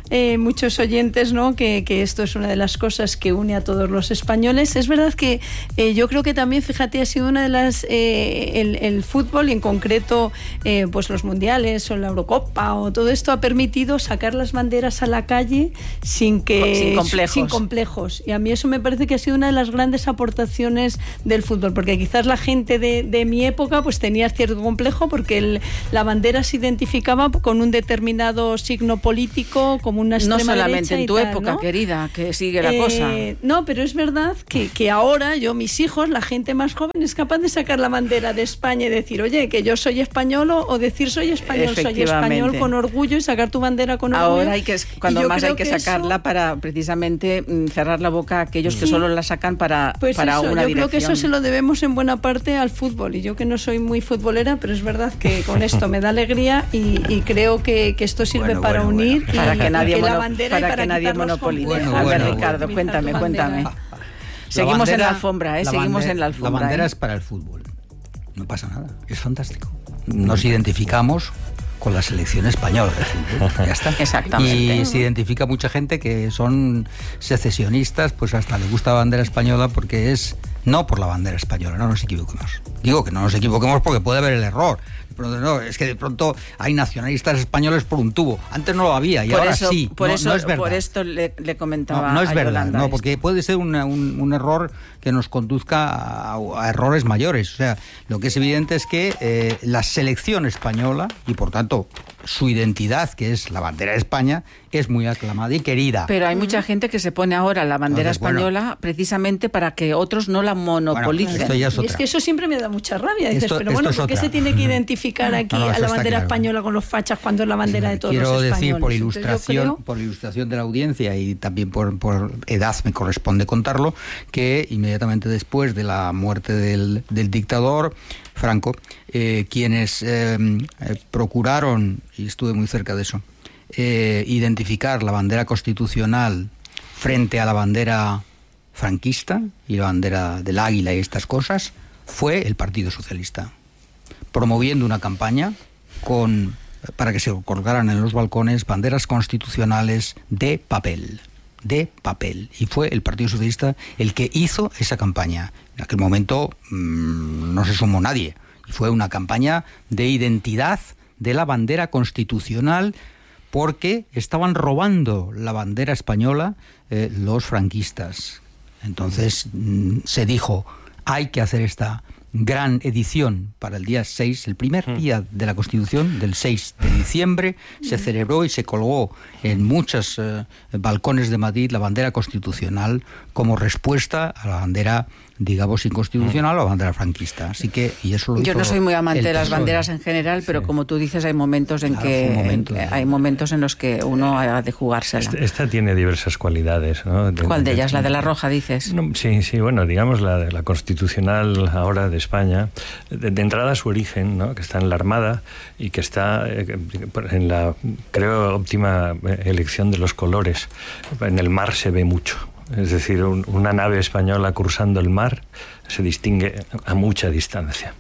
eh, muchos oyentes, ¿no? Que, que esto es una de las cosas que une a todos los españoles. Es verdad que eh, yo creo que también, fíjate, ha sido una de las eh, el, el fútbol y en concreto eh, pues los mundiales o la Eurocopa o todo esto ha permitido sacar las banderas a la calle sin que sin complejos. sin complejos. Y a mí eso me parece que ha sido una de las grandes aportaciones del fútbol, porque quizás la gente de, de mi época pues tenía cierto complejo porque el, la bandera se identificaba con un determinado signo político, como una extrema derecha. No solamente en tu tal, época, ¿no? querida, que sigue la eh, cosa. No, pero es verdad que, que ahora yo, mis hijos, la gente más joven es capaz de sacar la bandera de España y decir, oye, que yo soy español, o, o decir soy español, soy español con orgullo, y sacar tu bandera con orgullo. Ahora hay que, cuando más hay que, que sacarla eso, para precisamente cerrar la boca a aquellos sí. que solo la sacan para, pues para eso, una yo dirección. Creo que eso se lo debemos en buena parte al fútbol, y yo que no soy muy futbolera, pero es verdad que con esto me da alegría y, y creo que, que esto sirve bueno, para bueno, unir bueno. y para que nadie, que mono, la bandera para y para que nadie monopolice. Bueno, a ver, bueno, Ricardo, bueno. cuéntame, cuéntame. La Seguimos bandera, en la alfombra, ¿eh? La Seguimos bandera, en la alfombra. La bandera ¿eh? es para el fútbol. No pasa nada, es fantástico. Nos identificamos con la selección española de fútbol. Ya está. Exactamente. Y se identifica mucha gente que son secesionistas, pues hasta le gusta la bandera española porque es no por la bandera española, no nos equivoquemos. Digo que no nos equivoquemos porque puede haber el error. No, es que de pronto hay nacionalistas españoles por un tubo. Antes no lo había y por ahora eso, sí. Por, no, eso, no es verdad. Por esto le, le comentaba No, no es a verdad, Yolanda no, esto. porque puede ser una, un, un error que nos conduzca a, a errores mayores. O sea, lo que es evidente es que eh, la selección española, y por tanto su identidad, que es la bandera de España, es muy aclamada y querida. Pero hay mucha gente que se pone ahora la bandera Entonces, bueno, española precisamente para que otros no la monopolicen. Bueno, esto ya es y otra. es que eso siempre me da mucha rabia. Dices, Esto, pero esto bueno, es ¿por qué otra. se tiene que identificar aquí no, no, a la bandera claro. española con los fachas cuando es la bandera de todos Quiero los españoles? decir, por Entonces, ilustración, creo... por ilustración de la audiencia y también por, por edad me corresponde contarlo, que inmediatamente después de la muerte del, del dictador Franco, eh, quienes eh, eh, procuraron, y estuve muy cerca de eso, eh, identificar la bandera constitucional frente a la bandera franquista y la bandera del águila y estas cosas, fue el Partido Socialista, promoviendo una campaña con para que se colgaran en los balcones banderas constitucionales de papel, de papel. Y fue el Partido Socialista el que hizo esa campaña. En aquel momento mmm, no se sumó nadie. Y fue una campaña de identidad de la bandera constitucional, porque estaban robando la bandera española eh, los franquistas. Entonces mmm, se dijo, hay que hacer esta gran edición para el día seis, el primer día de la Constitución, del seis de diciembre, se celebró y se colgó en muchos eh, balcones de Madrid la bandera constitucional como respuesta a la bandera, digamos, inconstitucional o la bandera franquista. Así que, y eso lo Yo no soy muy amante de las P S O E. banderas en general, pero sí, como tú dices, hay momentos en claro, que momento, en, hay momentos en los que uno ha de jugársela. Esta, esta tiene diversas cualidades, ¿no? De, ¿Cuál de ellas? de, ¿La de la roja, dices? No, sí, sí, bueno, digamos la de la constitucional ahora de España, de, de entrada su origen, ¿no? Que está en la Armada y que está eh, en la, creo, óptima elección de los colores. En el mar se ve mucho. Es decir, un, una nave española cruzando el mar se distingue a mucha distancia.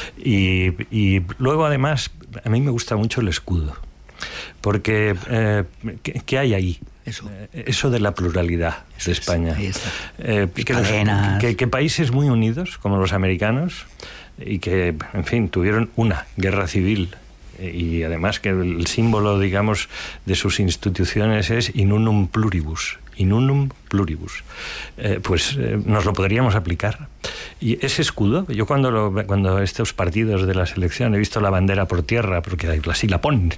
Y, y luego, además, a mí me gusta mucho el escudo. Porque, eh, ¿qué, ¿qué hay ahí? Eso. Eso de la pluralidad Eso de España. Es, ahí está. Eh, que, los, que, que países muy unidos, como los americanos, y que, en fin, tuvieron una guerra civil, y además que el símbolo, digamos, de sus instituciones es in unum pluribus, in unum pluribus, eh, pues eh, nos lo podríamos aplicar. Y ese escudo, yo cuando, lo, cuando estos partidos de la selección he visto la bandera por tierra, porque así la ponen,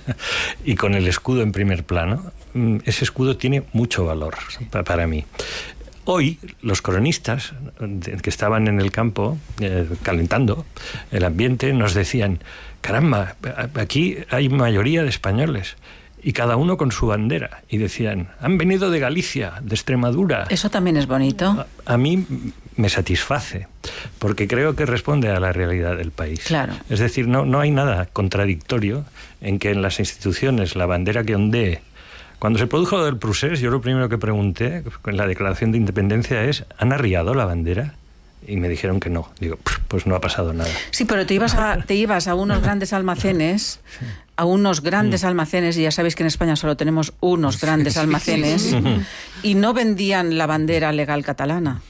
y con el escudo en primer plano, ese escudo tiene mucho valor para mí. Hoy, los cronistas que estaban en el campo eh, calentando el ambiente nos decían: caramba, aquí hay mayoría de españoles y cada uno con su bandera. Y decían, han venido de Galicia, de Extremadura. Eso también es bonito. A, a mí me satisface, porque creo que responde a la realidad del país. Claro. Es decir, no, no hay nada contradictorio en que en las instituciones la bandera que ondee. Cuando se produjo lo del Prusés, yo lo primero que pregunté en la declaración de independencia es, ¿han arriado la bandera? Y me dijeron que no. Digo, pues no ha pasado nada. Sí, pero te ibas a, te ibas a unos grandes almacenes, a unos grandes almacenes, y ya sabéis que en España solo tenemos unos grandes almacenes, y no vendían la bandera legal catalana.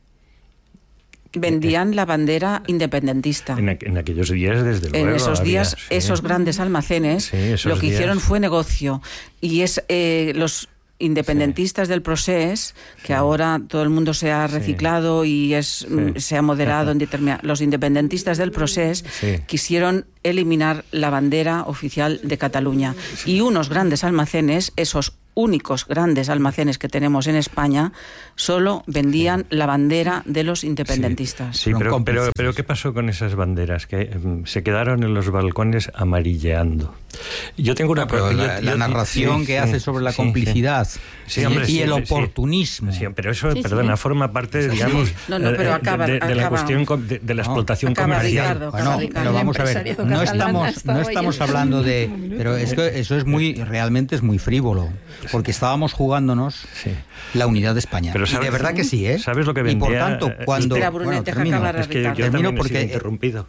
Vendían la bandera independentista. En, en aquellos días, desde luego. En esos había, días, sí. esos grandes almacenes, sí, esos lo que días. hicieron fue negocio. Y es eh, los independentistas sí. del Procés, que sí. ahora todo el mundo se ha reciclado sí. y es sí. se ha moderado en determinado. Los independentistas del Procés sí. quisieron eliminar la bandera oficial de Cataluña. Sí. Y unos grandes almacenes, esos únicos grandes almacenes que tenemos en España, solo vendían sí. la bandera de los independentistas. Sí, sí pero, pero, pero ¿qué pasó con esas banderas? Que um, se quedaron en los balcones amarilleando. Yo tengo una... No, pero la, yo, la yo, narración sí, que sí, hace sobre la sí, complicidad sí. Sí, hombre, y sí, el oportunismo. Sí, sí, pero eso, sí, perdona, sí. forma parte, digamos, no, no, pero acaba, de, de, de acaba, la cuestión de, de la explotación acaba, comercial. Ricardo, bueno, pero vamos a ver, no estamos, no estamos hablando de... Pero es que eso es muy, realmente es muy frívolo, porque estábamos jugándonos sí. la unidad de España. Pero sabes, y de verdad que sí, ¿eh? ¿Sabes lo que vendía? Y por tanto, cuando... Espera, Brunet, bueno, termino, acabar, es que yo termino porque... he interrumpido.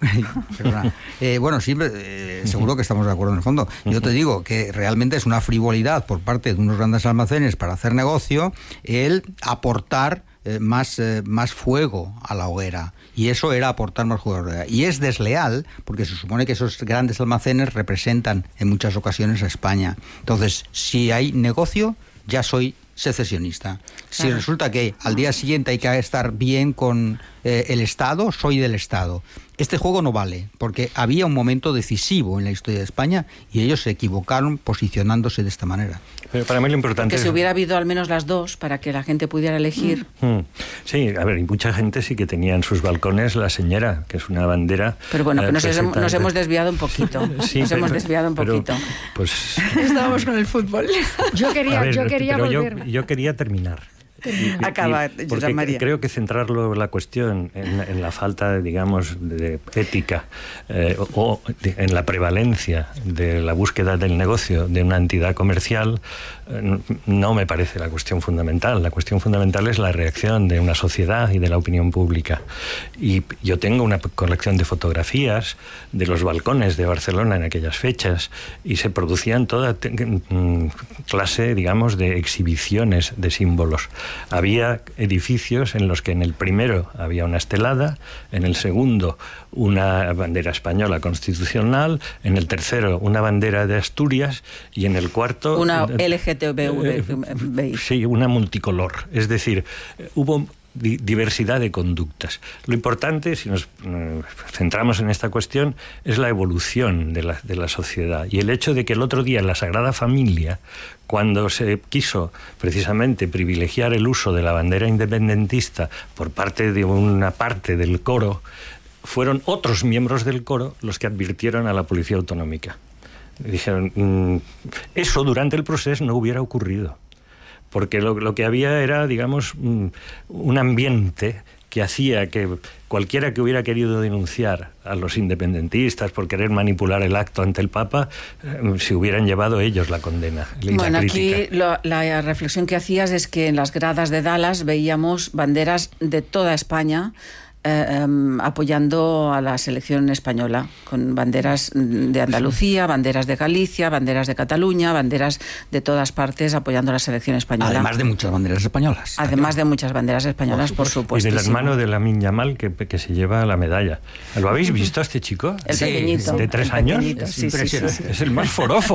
eh, bueno, siempre, eh, seguro que estamos de acuerdo en el fondo. Yo te digo que realmente es una frivolidad por parte de unos grandes almacenes para hacer negocio el aportar eh, más, eh, más fuego a la hoguera. Y eso era aportar más fuego a la hoguera. Y es desleal porque se supone que esos grandes almacenes representan en muchas ocasiones a España. Entonces, si hay negocio, ya soy secesionista. Si claro. resulta que al día siguiente hay que estar bien con eh, el Estado, soy del Estado. Este juego no vale, porque había un momento decisivo en la historia de España y ellos se equivocaron posicionándose de esta manera. Pero para mí lo importante que es... si hubiera habido al menos las dos para que la gente pudiera elegir. Mm. Sí, a ver, y mucha gente sí que tenía en sus balcones la señora, que es una bandera... Pero bueno, que eh, nos, perfectamente... nos hemos desviado un poquito. Sí, nos pero, hemos desviado un pero, poquito. Pues... Estábamos con el fútbol. Yo quería, ver, yo quería pero volver. Yo, yo quería terminar. Y, Acaba, y porque María. Creo que centrarlo la cuestión en, en la falta, digamos, de ética eh, o de, en la prevalencia de la búsqueda del negocio de una entidad comercial eh, no me parece la cuestión fundamental. La cuestión fundamental es la reacción de una sociedad y de la opinión pública. Y yo tengo una colección de fotografías de los balcones de Barcelona en aquellas fechas y se producían toda clase, digamos, de exhibiciones de símbolos. Había edificios en los que en el primero había una estelada, en el segundo una bandera española constitucional, en el tercero una bandera de Asturias y en el cuarto... Una L G T B I. Sí, una multicolor. Es decir, hubo diversidad de conductas. Lo importante, si nos eh, centramos en esta cuestión, es la evolución de la, de la sociedad y el hecho de que el otro día en la Sagrada Familia, cuando se quiso precisamente privilegiar el uso de la bandera independentista por parte de una parte del coro, fueron otros miembros del coro los que advirtieron a la Policía Autonómica. Dijeron, mmm, eso durante el proceso no hubiera ocurrido. Porque lo, lo que había era, digamos, un, un ambiente que hacía que cualquiera que hubiera querido denunciar a los independentistas por querer manipular el acto ante el Papa, eh, se hubieran llevado ellos la condena y bueno, la crítica. Aquí lo, la reflexión que hacías es que en las gradas de Dallas veíamos banderas de toda España Eh, um, apoyando a la selección española, con banderas de Andalucía, banderas de Galicia, banderas de Cataluña, banderas de todas partes apoyando a la selección española. Además de muchas banderas españolas. Además de muchas banderas españolas, por supuesto. Y del hermano de Lamine Yamal que, que se lleva la medalla. ¿Lo habéis visto a este chico? El sí, pequeñito. ¿De tres años? Sí, sí, sí, sí. Es el más forofo.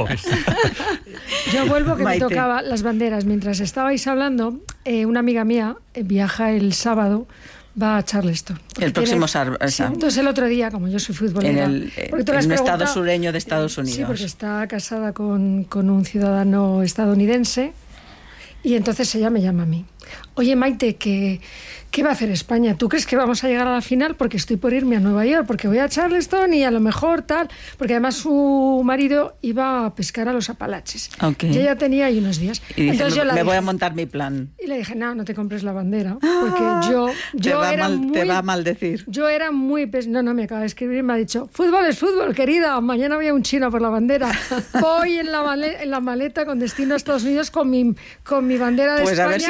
Yo vuelvo que Maite. me tocaba las banderas. Mientras estabais hablando, eh, una amiga mía eh, viaja el sábado, va a Charleston. El próximo tiene... sábado. Sí, entonces el otro día, como yo soy futbolera... En, el, en un estado sureño de Estados Unidos. Sí, porque está casada con, con un ciudadano estadounidense y entonces ella me llama a mí. Oye, Maite, que... ¿qué va a hacer España? ¿Tú crees que vamos a llegar a la final? Porque estoy por irme a Nueva York, porque voy a Charleston y a lo mejor tal... Porque además su marido iba a pescar a los Apalaches. Okay. Y ella tenía ahí unos días. Y dice, entonces me, yo la me dije, voy a montar mi plan. Y le dije, no, no te compres la bandera. Porque yo, yo te va era mal, muy... Te va a maldecir. Yo era muy... Pes... No, no, me acaba de escribir y me ha dicho, fútbol es fútbol, querida. Mañana había un chino por la bandera. Voy en la, maleta, en la maleta con destino a Estados Unidos con mi, con mi bandera de pues España. Pues a ver si Trump no la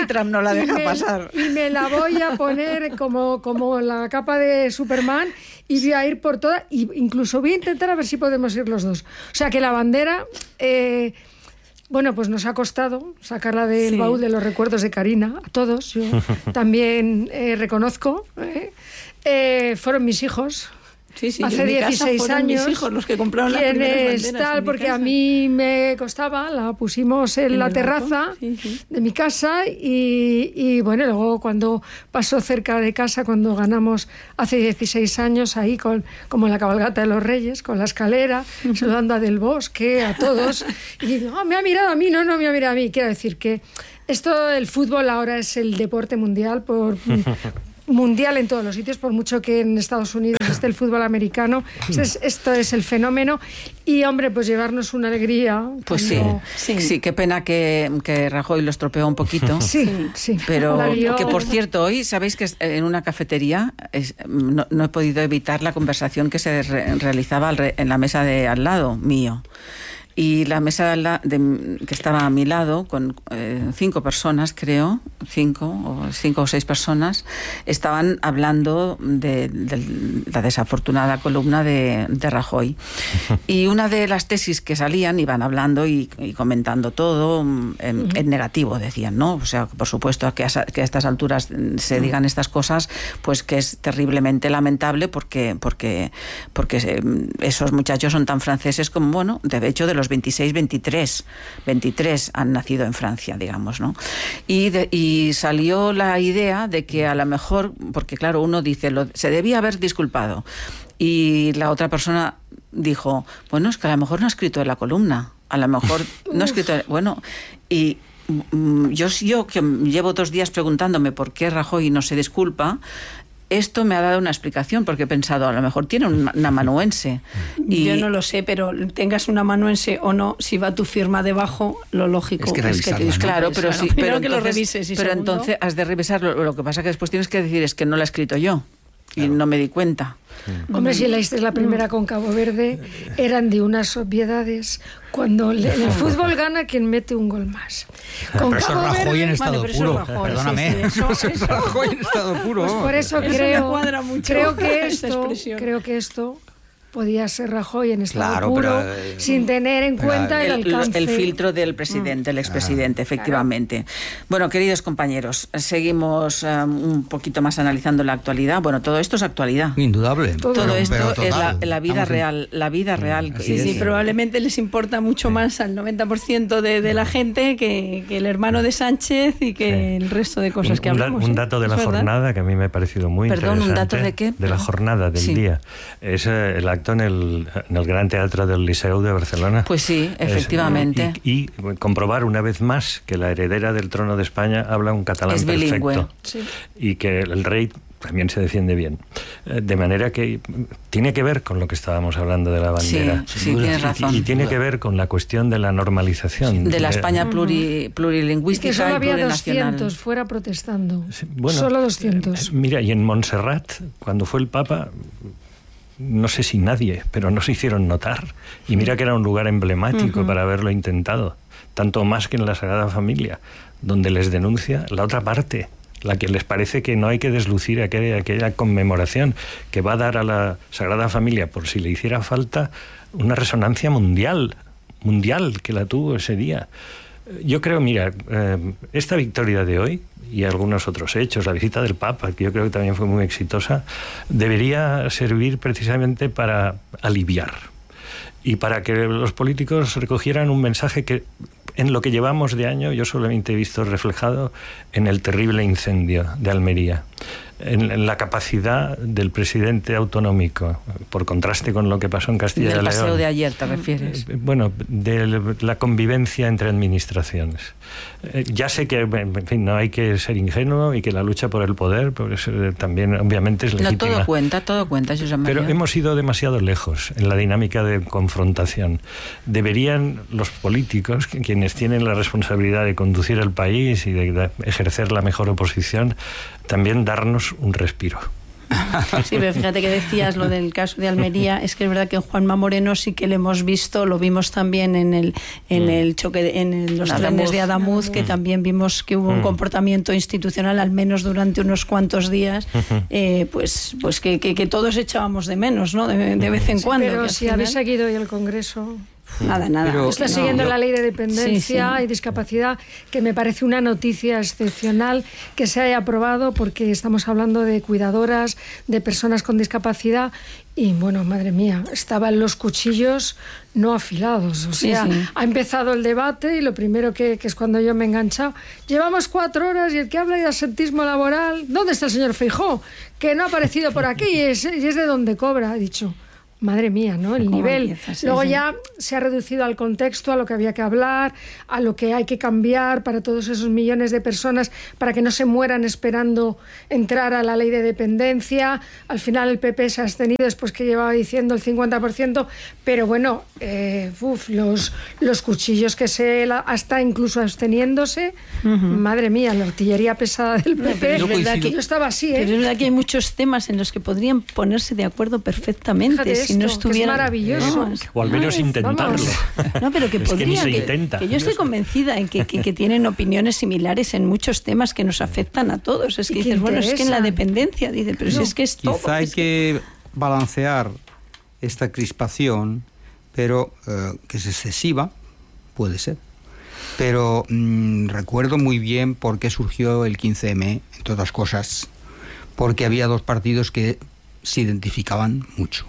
la deja me, pasar. Y me la voy a poner como, como la capa de Superman y voy a ir por toda, y incluso voy a intentar a ver si podemos ir los dos. O sea que la bandera... Eh, Bueno, pues nos ha costado sacarla del sí. baúl de los recuerdos de Karina, a todos. Yo también eh, reconozco. Eh, eh, fueron mis hijos. Sí, sí, hace dieciséis años. Mis hijos los que compraron las primeras banderas tal, porque casa. A mí me costaba, la pusimos en, en la terraza sí, sí. de mi casa y, y bueno, luego cuando pasó cerca de casa, cuando ganamos hace dieciséis años, ahí con como la cabalgata de los Reyes, con la escalera, uh-huh. saludando a Del Bosque, a todos, y digo, oh, me ha mirado a mí, no, no me ha mirado a mí. Quiero decir que esto, el fútbol ahora es el deporte mundial por... mundial en todos los sitios, por mucho que en Estados Unidos esté el fútbol americano. Esto es, esto es el fenómeno. Y, hombre, pues llevarnos una alegría. Pues cuando... sí, sí, sí, qué pena que, que Rajoy lo estropeó un poquito. Sí, sí. Pero que, por cierto, hoy, ¿sabéis que en una cafetería es, no, no he podido evitar la conversación que se re, realizaba al re, en la mesa de al lado mío? Y la mesa de, de, que estaba a mi lado, con eh, cinco personas, creo, cinco o cinco o seis personas, estaban hablando de, de la desafortunada columna de, de Rajoy. Y una de las tesis que salían, iban hablando y, y comentando todo en, uh-huh. en negativo, decían, ¿no? O sea, por supuesto, que a, que a estas alturas se digan estas cosas, pues que es terriblemente lamentable porque, porque, porque esos muchachos son tan franceses como, bueno, de hecho, de los veintiséis, veintitrés, veintitrés han nacido en Francia, digamos, ¿no? Y, de, y salió la idea de que a lo mejor, porque claro, uno dice, lo, se debía haber disculpado, y la otra persona dijo, bueno, es que a lo mejor no ha escrito en la columna, a lo mejor no ha escrito, bueno, y yo, yo que llevo dos días preguntándome por qué Rajoy no se disculpa, esto me ha dado una explicación, porque he pensado, a lo mejor tiene una amanuense. Y... Yo no lo sé, pero tengas una amanuense o no, si va tu firma debajo, lo lógico es que, es que te disculpes. Claro, pero sí, pero, que entonces, lo revises, y pero segundo... entonces has de revisarlo. Lo que pasa que después tienes que decir es que no la he escrito yo. Claro. Y no me di cuenta. Mm. Hombre, si leíste la primera con Cabo Verde, eran de unas obviedades. Cuando le, en el fútbol gana quien mete un gol más. Con pero Cabo eso es Rajoy Verde, en estado vale, puro. Rajoy, Perdóname. Sí, sí, eso, eso es Rajoy en estado puro. Pues por eso, eso creo, cuadra mucho creo que esto, creo que esto podía ser Rajoy en estado claro, puro, pero, eh, sin tener en pero, cuenta el, el alcance. El filtro del presidente, el expresidente, claro. efectivamente. Claro. Bueno, queridos compañeros, seguimos um, un poquito más analizando la actualidad. Bueno, todo esto es actualidad. Indudable. Todo pero, esto pero es la, la vida Estamos real, en... la vida real. Sí, sí, probablemente les importa mucho sí. más al noventa por ciento de, de la gente que, que el hermano de Sánchez y que sí. el resto de cosas un, que hablamos. Un dato de la jornada que a mí me ha parecido muy Perdón, interesante. ¿un dato de qué? De la jornada, del sí. día. Es eh, el acto en el... en el Gran Teatro del Liceu de Barcelona. Pues sí, efectivamente. Es, y, y comprobar una vez más que la heredera del trono de España habla un catalán es perfecto. Bilingüe. Sí. Y que el rey también se defiende bien. De manera que tiene que ver con lo que estábamos hablando de la bandera. Sí, sí, tienes razón. Y, y tiene que ver con la cuestión de la normalización. De la España pluri, plurilingüística y, que solo y había plurinacional. doscientos fuera protestando. Sí, bueno, solo doscientos. Eh, mira, y en Montserrat, cuando fue el Papa... no sé si nadie, pero no se hicieron notar. Y mira que era un lugar emblemático uh-huh. para haberlo intentado. Tanto más que en la Sagrada Familia, donde les denuncia la otra parte, la que les parece que no hay que deslucir aquella, aquella conmemoración que va a dar a la Sagrada Familia, por si le hiciera falta, una resonancia mundial, mundial que la tuvo ese día. Yo creo, mira, eh, esta victoria de hoy y algunos otros hechos, la visita del Papa, que yo creo que también fue muy exitosa, debería servir precisamente para aliviar y para que los políticos recogieran un mensaje que en lo que llevamos de año yo solamente he visto reflejado en el terrible incendio de Almería. En, en la capacidad del presidente autonómico, por contraste con lo que pasó en Castilla y León. Del paseo de ayer, ¿te refieres? Bueno, de la convivencia entre administraciones. Eh, ya sé que, en fin, no hay que ser ingenuo y que la lucha por el poder pues, eh, también, obviamente, es legítima. No, todo cuenta, todo cuenta, Josep María. Pero hemos ido demasiado lejos en la dinámica de confrontación. Deberían los políticos, quienes tienen la responsabilidad de conducir el país y de, de ejercer la mejor oposición, también darnos un respiro. Sí, pero fíjate que decías lo del caso de Almería, es que es verdad que Juanma Moreno sí que le hemos visto, lo vimos también en el en mm. el choque, de, en el, los Adamuz. trenes de Adamuz, que mm. también vimos que hubo mm. un comportamiento institucional, al menos durante unos cuantos días, uh-huh. eh, pues pues que, que, que todos echábamos de menos, ¿no? De, de vez en sí, cuando. Pero que si final... habéis seguido hoy el Congreso... Nada, nada. Pero, está siguiendo no, la ley de dependencia sí, sí. y discapacidad, que me parece una noticia excepcional que se haya aprobado, porque estamos hablando de cuidadoras, de personas con discapacidad, y bueno, madre mía, estaban los cuchillos no afilados. O sea, sí, sí. ha empezado el debate y lo primero que, que es cuando yo me he enganchado, llevamos cuatro horas y el que habla de asentismo laboral, ¿dónde está el señor Feijóo? Que no ha aparecido por aquí y es, y es de donde cobra, ha dicho. Madre mía, ¿no? El nivel. Empiezas, Luego sí, ya sí. se ha reducido al contexto, a lo que había que hablar, a lo que hay que cambiar para todos esos millones de personas, para que no se mueran esperando entrar a la ley de dependencia. Al final el P P se ha abstenido después que llevaba diciendo el cincuenta por ciento, pero bueno, eh, uf, los, los cuchillos que se... hasta incluso absteniéndose, uh-huh. madre mía, la artillería pesada del P P. No, es verdad que yo estaba así, ¿eh? Pero es verdad que hay muchos temas en los que podrían ponerse de acuerdo perfectamente. Fíjate, si no estuviera, es maravilloso. Vamos, o al menos vamos, intentarlo. Vamos. No, pero que es podría. Que, ni se que, intenta. que yo estoy convencida en que, que, que tienen opiniones similares en muchos temas que nos afectan a todos. Es que dices, bueno, es que en la dependencia, dice, pero no, si es que es todo. Quizá hay es que, que balancear esta crispación, pero uh, que es excesiva, puede ser. Pero mmm, recuerdo muy bien por qué surgió el quince eme, entre otras cosas, porque había dos partidos que se identificaban mucho.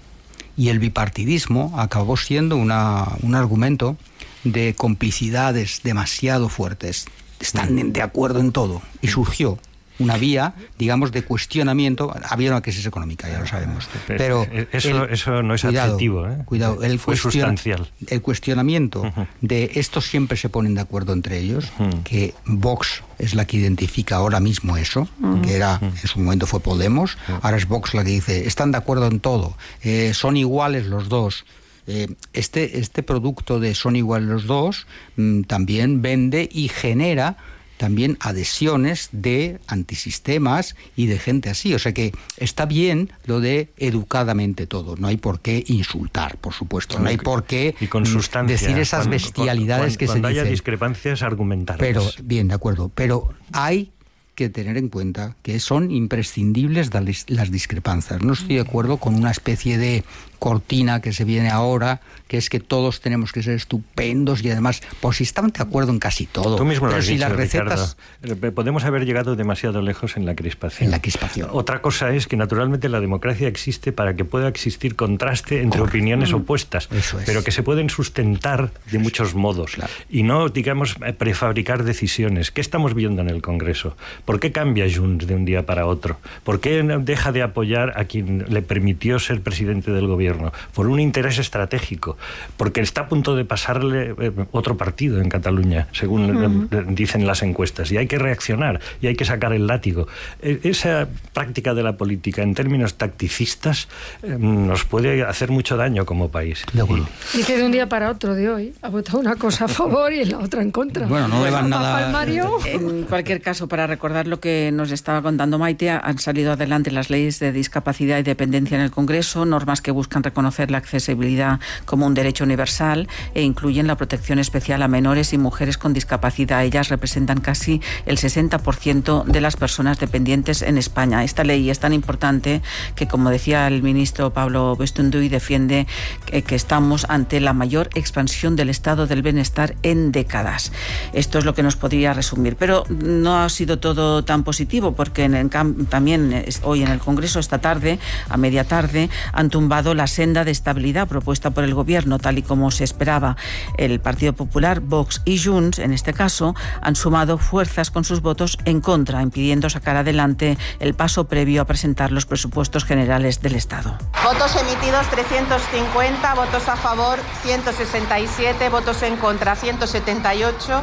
Y el bipartidismo acabó siendo una, un argumento de complicidades demasiado fuertes. Están de acuerdo en todo. Y surgió una vía, digamos, de cuestionamiento. Había una crisis económica, ya lo sabemos. Pero eso, el, eso no es cuidado, adjetivo, ¿eh? Cuidado, el fue sustancial. El cuestionamiento uh-huh. de estos siempre se ponen de acuerdo entre ellos, uh-huh. que Vox es la que identifica ahora mismo eso, uh-huh. que era en su momento fue Podemos, uh-huh. ahora es Vox la que dice, están de acuerdo en todo, eh, son iguales los dos. Eh, este, este producto de son iguales los dos mmm, también vende y genera también adhesiones de antisistemas y de gente así. O sea que está bien lo de educadamente todo. No hay por qué insultar, por supuesto. No hay por qué y con decir esas cuando, bestialidades cuando, que cuando se dicen. Cuando haya discrepancias, argumentar. Pero, bien, de acuerdo. Pero hay que tener en cuenta que son imprescindibles las discrepancias. No estoy de acuerdo con una especie de cortina que se viene ahora, que es que todos tenemos que ser estupendos y además, pues si estamos de acuerdo en casi todo. Tú mismo pero lo has si dicho, las recetas... Ricardo, podemos haber llegado demasiado lejos en la crispación. En la crispación. Otra cosa es que naturalmente la democracia existe para que pueda existir contraste entre Correcto. opiniones opuestas, Eso es. pero que se pueden sustentar de muchos modos claro. y no, digamos, prefabricar decisiones. ¿Qué estamos viendo en el Congreso? ¿Por qué cambia Junts de un día para otro? ¿Por qué deja de apoyar a quien le permitió ser presidente del gobierno? Por un interés estratégico, porque está a punto de pasarle eh, otro partido en Cataluña, según uh-huh. eh, dicen las encuestas, y hay que reaccionar, y hay que sacar el látigo. Eh, esa práctica de la política, en términos tacticistas, eh, nos puede hacer mucho daño como país. Y... Dice de un día para otro de hoy, ha votado una cosa a favor y la otra en contra. Bueno, no le van nada... En cualquier caso, para recordar lo que nos estaba contando Maite, han salido adelante las leyes de discapacidad y dependencia en el Congreso, normas que buscan reconocer la accesibilidad como un derecho universal e incluyen la protección especial a menores y mujeres con discapacidad. Ellas representan casi el sesenta por ciento de las personas dependientes en España. Esta ley es tan importante que, como decía el ministro Pablo Bastunduy, defiende que, que estamos ante la mayor expansión del estado del bienestar en décadas. Esto es lo que nos podría resumir. Pero no ha sido todo tan positivo, porque en el, también hoy en el Congreso, esta tarde, a media tarde, han tumbado la senda de estabilidad propuesta por el Gobierno, tal y como se esperaba. El Partido Popular, Vox y Junts, en este caso, han sumado fuerzas con sus votos en contra, impidiendo sacar adelante el paso previo a presentar los presupuestos generales del Estado. Votos emitidos trescientos cincuenta, votos a favor ciento sesenta y siete, votos en contra ciento setenta y ocho,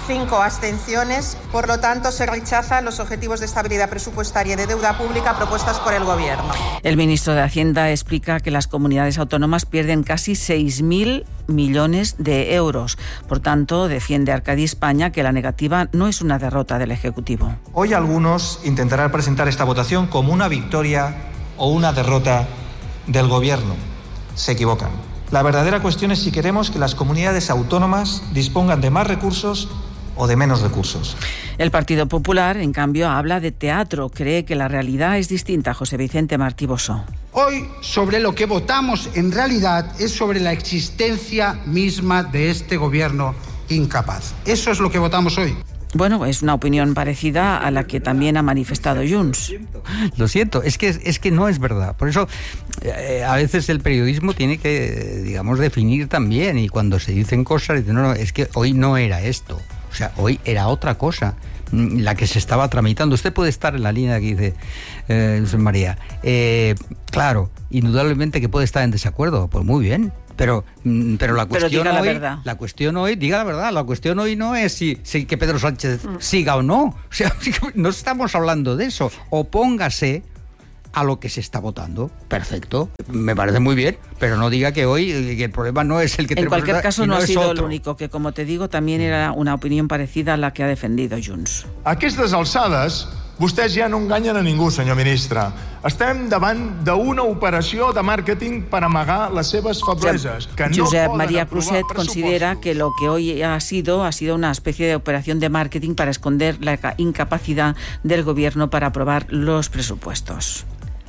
cinco abstenciones. Por lo tanto, se rechazan los objetivos de estabilidad presupuestaria y de deuda pública propuestas por el Gobierno. El ministro de Hacienda explica que las comunidades autónomas pierden casi seis mil millones de euros. Por tanto, defiende Arcadi España que la negativa no es una derrota del Ejecutivo. Hoy algunos intentarán presentar esta votación como una victoria o una derrota del Gobierno. Se equivocan. La verdadera cuestión es si queremos que las comunidades autónomas dispongan de más recursos o de menos recursos. El Partido Popular, en cambio, habla de teatro. Cree que la realidad es distinta. José Vicente Martí Bosó. Hoy, sobre lo que votamos en realidad es sobre la existencia misma de este gobierno incapaz. Eso es lo que votamos hoy. Bueno, es una opinión parecida a la que también ha manifestado Junts. Lo siento, es que, es que no es verdad. Por eso, eh, a veces el periodismo tiene que, digamos, definir también. Y cuando se dicen cosas, dicen, no, no, es que hoy no era esto. O sea, hoy era otra cosa la que se estaba tramitando. Usted puede estar en la línea que dice eh, José María. Eh, claro, indudablemente que puede estar en desacuerdo. Pues muy bien. Pero, pero la cuestión pero diga la hoy, verdad. la cuestión hoy, diga la verdad, la cuestión hoy no es si, si que Pedro Sánchez mm. siga o no. O sea, no estamos hablando de eso. Opóngase a lo que se está votando. Perfecto, me parece muy bien, pero no diga que hoy que el problema no es el que en tenemos. En cualquier caso no ha sido otro. el único, que como te digo también era una opinión parecida a la que ha defendido Junts. A aquestes alçades, vostès ja no enganyen a ningú, senyor ministre. Estem davant d'una operació de màrqueting per amagar les seves febleses. Que no Josep poden María aprovar Cruzet considera que lo que hoy ha sido ha sido una especie de operación de marketing para esconder la incapacidad del gobierno para aprobar los presupuestos.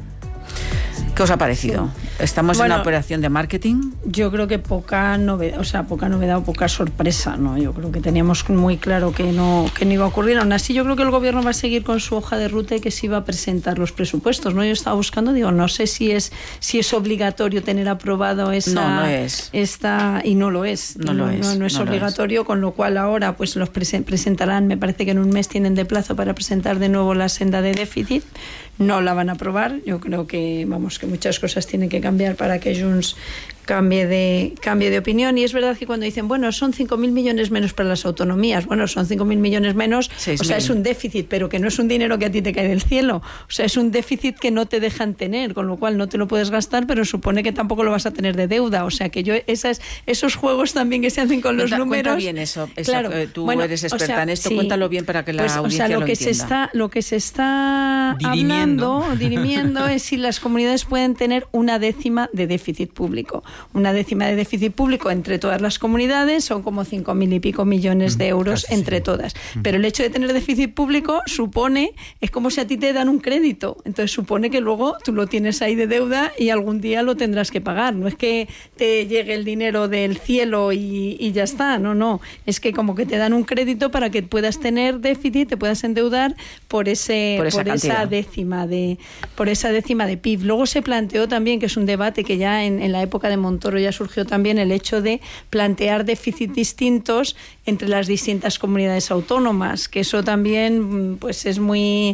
¿Qué os ha parecido? ¿Estamos bueno, en una operación de marketing? Yo creo que poca novedad, o sea, poca novedad o poca sorpresa, ¿no? Yo creo que teníamos muy claro que no, que no iba a ocurrir. Aún así, yo creo que el gobierno va a seguir con su hoja de ruta y que se iba a presentar los presupuestos, ¿no? Yo estaba buscando, digo, no sé si es si es obligatorio tener aprobado esa... No, no es. Esta, y no lo es. No, no lo es. No, no es no obligatorio, es. Con lo cual ahora pues los presentarán, me parece que en un mes tienen de plazo para presentar de nuevo la senda de déficit. No la van a aprobar. Yo creo que, vamos, que muchas cosas tienen que cambiar para que Junts cambie de, cambie de opinión. Y es verdad que cuando dicen, bueno, son cinco mil millones menos para las autonomías, bueno, son cinco mil millones menos, seis o sea, mil. es un déficit, pero que no es un dinero que a ti te cae del cielo. O sea, es un déficit que no te dejan tener, con lo cual no te lo puedes gastar, pero supone que tampoco lo vas a tener de deuda. O sea, que yo, esas, esos juegos también que se hacen con Cuenta, los números... Cuenta bien eso. Esa, claro, eh, tú bueno, eres experta o sea, en esto, sí, cuéntalo bien para que la pues, audiencia o sea, lo, lo que entienda. Se está, lo que se está dirimiendo. hablando, dirimiendo es si las comunidades pueden tener una décima de déficit público. Una décima de déficit público entre todas las comunidades son como cinco mil y pico millones de euros Casi entre sí. todas. Pero el hecho de tener déficit público supone, es como si a ti te dan un crédito. Entonces supone que luego tú lo tienes ahí de deuda y algún día lo tendrás que pagar. No es que te llegue el dinero del cielo y, y ya está. No, no. Es que como que te dan un crédito para que puedas tener déficit, te puedas endeudar por ese por esa, por esa décima de por esa décima de P I B. Luego se planteó también, que es un debate que ya en, en la época de Montoro ya surgió también, el hecho de plantear déficits distintos entre las distintas comunidades autónomas, que eso también pues es muy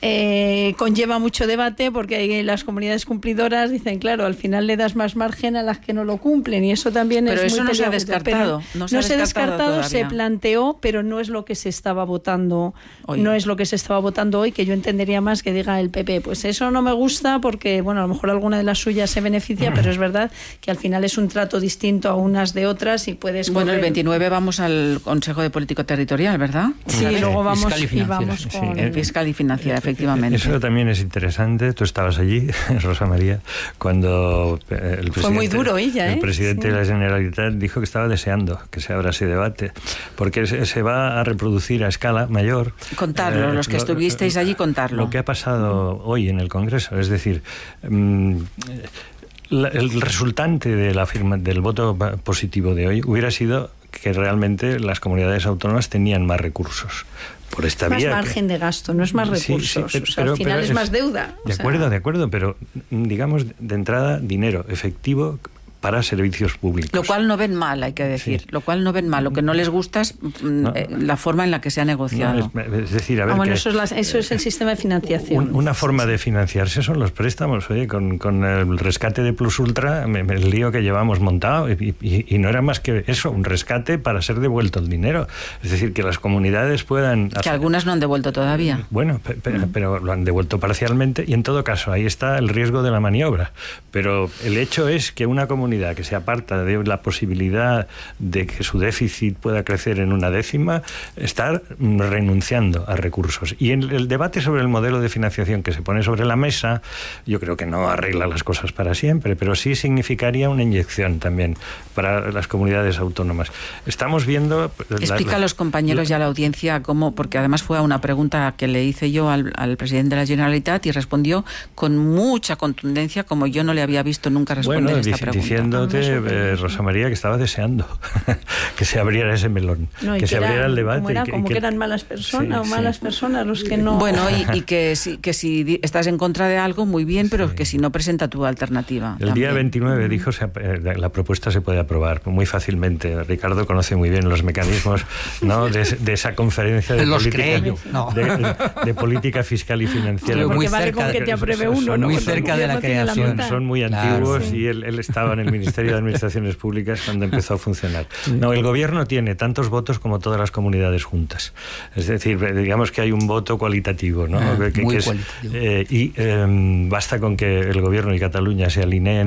eh, conlleva mucho debate, porque las comunidades cumplidoras dicen, claro, al final le das más margen a las que no lo cumplen, y eso también pero es eso muy no se ha peligroso. descartado. No, no se no ha se ha descartado, descartado, se planteó, pero no es lo que se estaba votando hoy. No es lo que se estaba votando hoy, que yo entendería más que diga el P P, pues eso no me gusta porque, bueno, a lo mejor alguna de las suyas se beneficia, pero es verdad que al final es un trato distinto a unas de otras y puedes... Bueno, correr. el veintinueve vamos al Consejo de Político Territorial, ¿verdad? Sí, sí, luego vamos fiscal y, y vamos sí, con... sí. Fiscal y financiera, efectivamente. Eso también es interesante. Tú estabas allí, Rosa María, cuando el presidente, Fue muy duro ella, ¿eh? el presidente sí. de la Generalitat dijo que estaba deseando que se abra ese debate, porque se, se va a reproducir a escala mayor. Contarlo, eh, los que lo, estuvisteis allí, contarlo. Lo que ha pasado hoy en el Congreso, es decir... Mmm, La, el resultante de la firma, del voto positivo de hoy hubiera sido que realmente las comunidades autónomas tenían más recursos. Por esta más vía margen que, de gasto, no es más recursos. Sí, sí, pero, o sea, pero, al final es, es más deuda. De o sea. acuerdo, de acuerdo, pero digamos de entrada dinero efectivo para servicios públicos. Lo cual no ven mal, hay que decir. Sí. Lo cual no ven mal. Lo que no les gusta es no. eh, la forma en la que se ha negociado. No, es, es decir, a ver... Ah, bueno, que eso, es la, eso es el sistema de financiación. Un, una forma de financiarse son los préstamos. Oye, con, con el rescate de Plus Ultra, el lío que llevamos montado, y, y, y no era más que eso, un rescate para ser devuelto el dinero. Es decir, que las comunidades puedan... Que hacer... algunas no han devuelto todavía. Bueno, pe, pe, mm. pero lo han devuelto parcialmente, y en todo caso, ahí está el riesgo de la maniobra. Pero el hecho es que una comunidad que se aparta de la posibilidad de que su déficit pueda crecer en una décima, está renunciando a recursos. Y en el debate sobre el modelo de financiación que se pone sobre la mesa, yo creo que no arregla las cosas para siempre, pero sí significaría una inyección también para las comunidades autónomas. Estamos viendo... Explica la, a los compañeros y a la audiencia cómo, porque además fue a una pregunta que le hice yo al, al presidente de la Generalitat y respondió con mucha contundencia, como yo no le había visto nunca responder bueno, esta dic- pregunta. Diciéndote, eh, Rosa María, que estaba deseando que se abriera ese melón, no, que, que se era, abriera el debate. Como, era, que, como que, que eran malas personas sí, o malas sí. personas los que no... Bueno, y, y que, si, que si estás en contra de algo, muy bien, pero sí. que si no, presenta tu alternativa. El también. día veintinueve dijo se, la propuesta se puede aprobar muy fácilmente. Ricardo conoce muy bien los mecanismos, ¿no? de, de esa conferencia de los política, no. de, de, de política fiscal y financiera. Porque muy vale cerca, con que te apruebe uno, son ¿no? muy Cuando cerca de la creación. La son muy antiguos, claro, sí. y él, él estaba en el Ministerio de Administraciones Públicas cuando empezó a funcionar. No, el gobierno tiene tantos votos como todas las comunidades juntas. Es decir, digamos que hay un voto cualitativo, ¿no? Ah, que, muy que es, cualitativo. Eh, y eh, basta con que el gobierno y Cataluña se alineen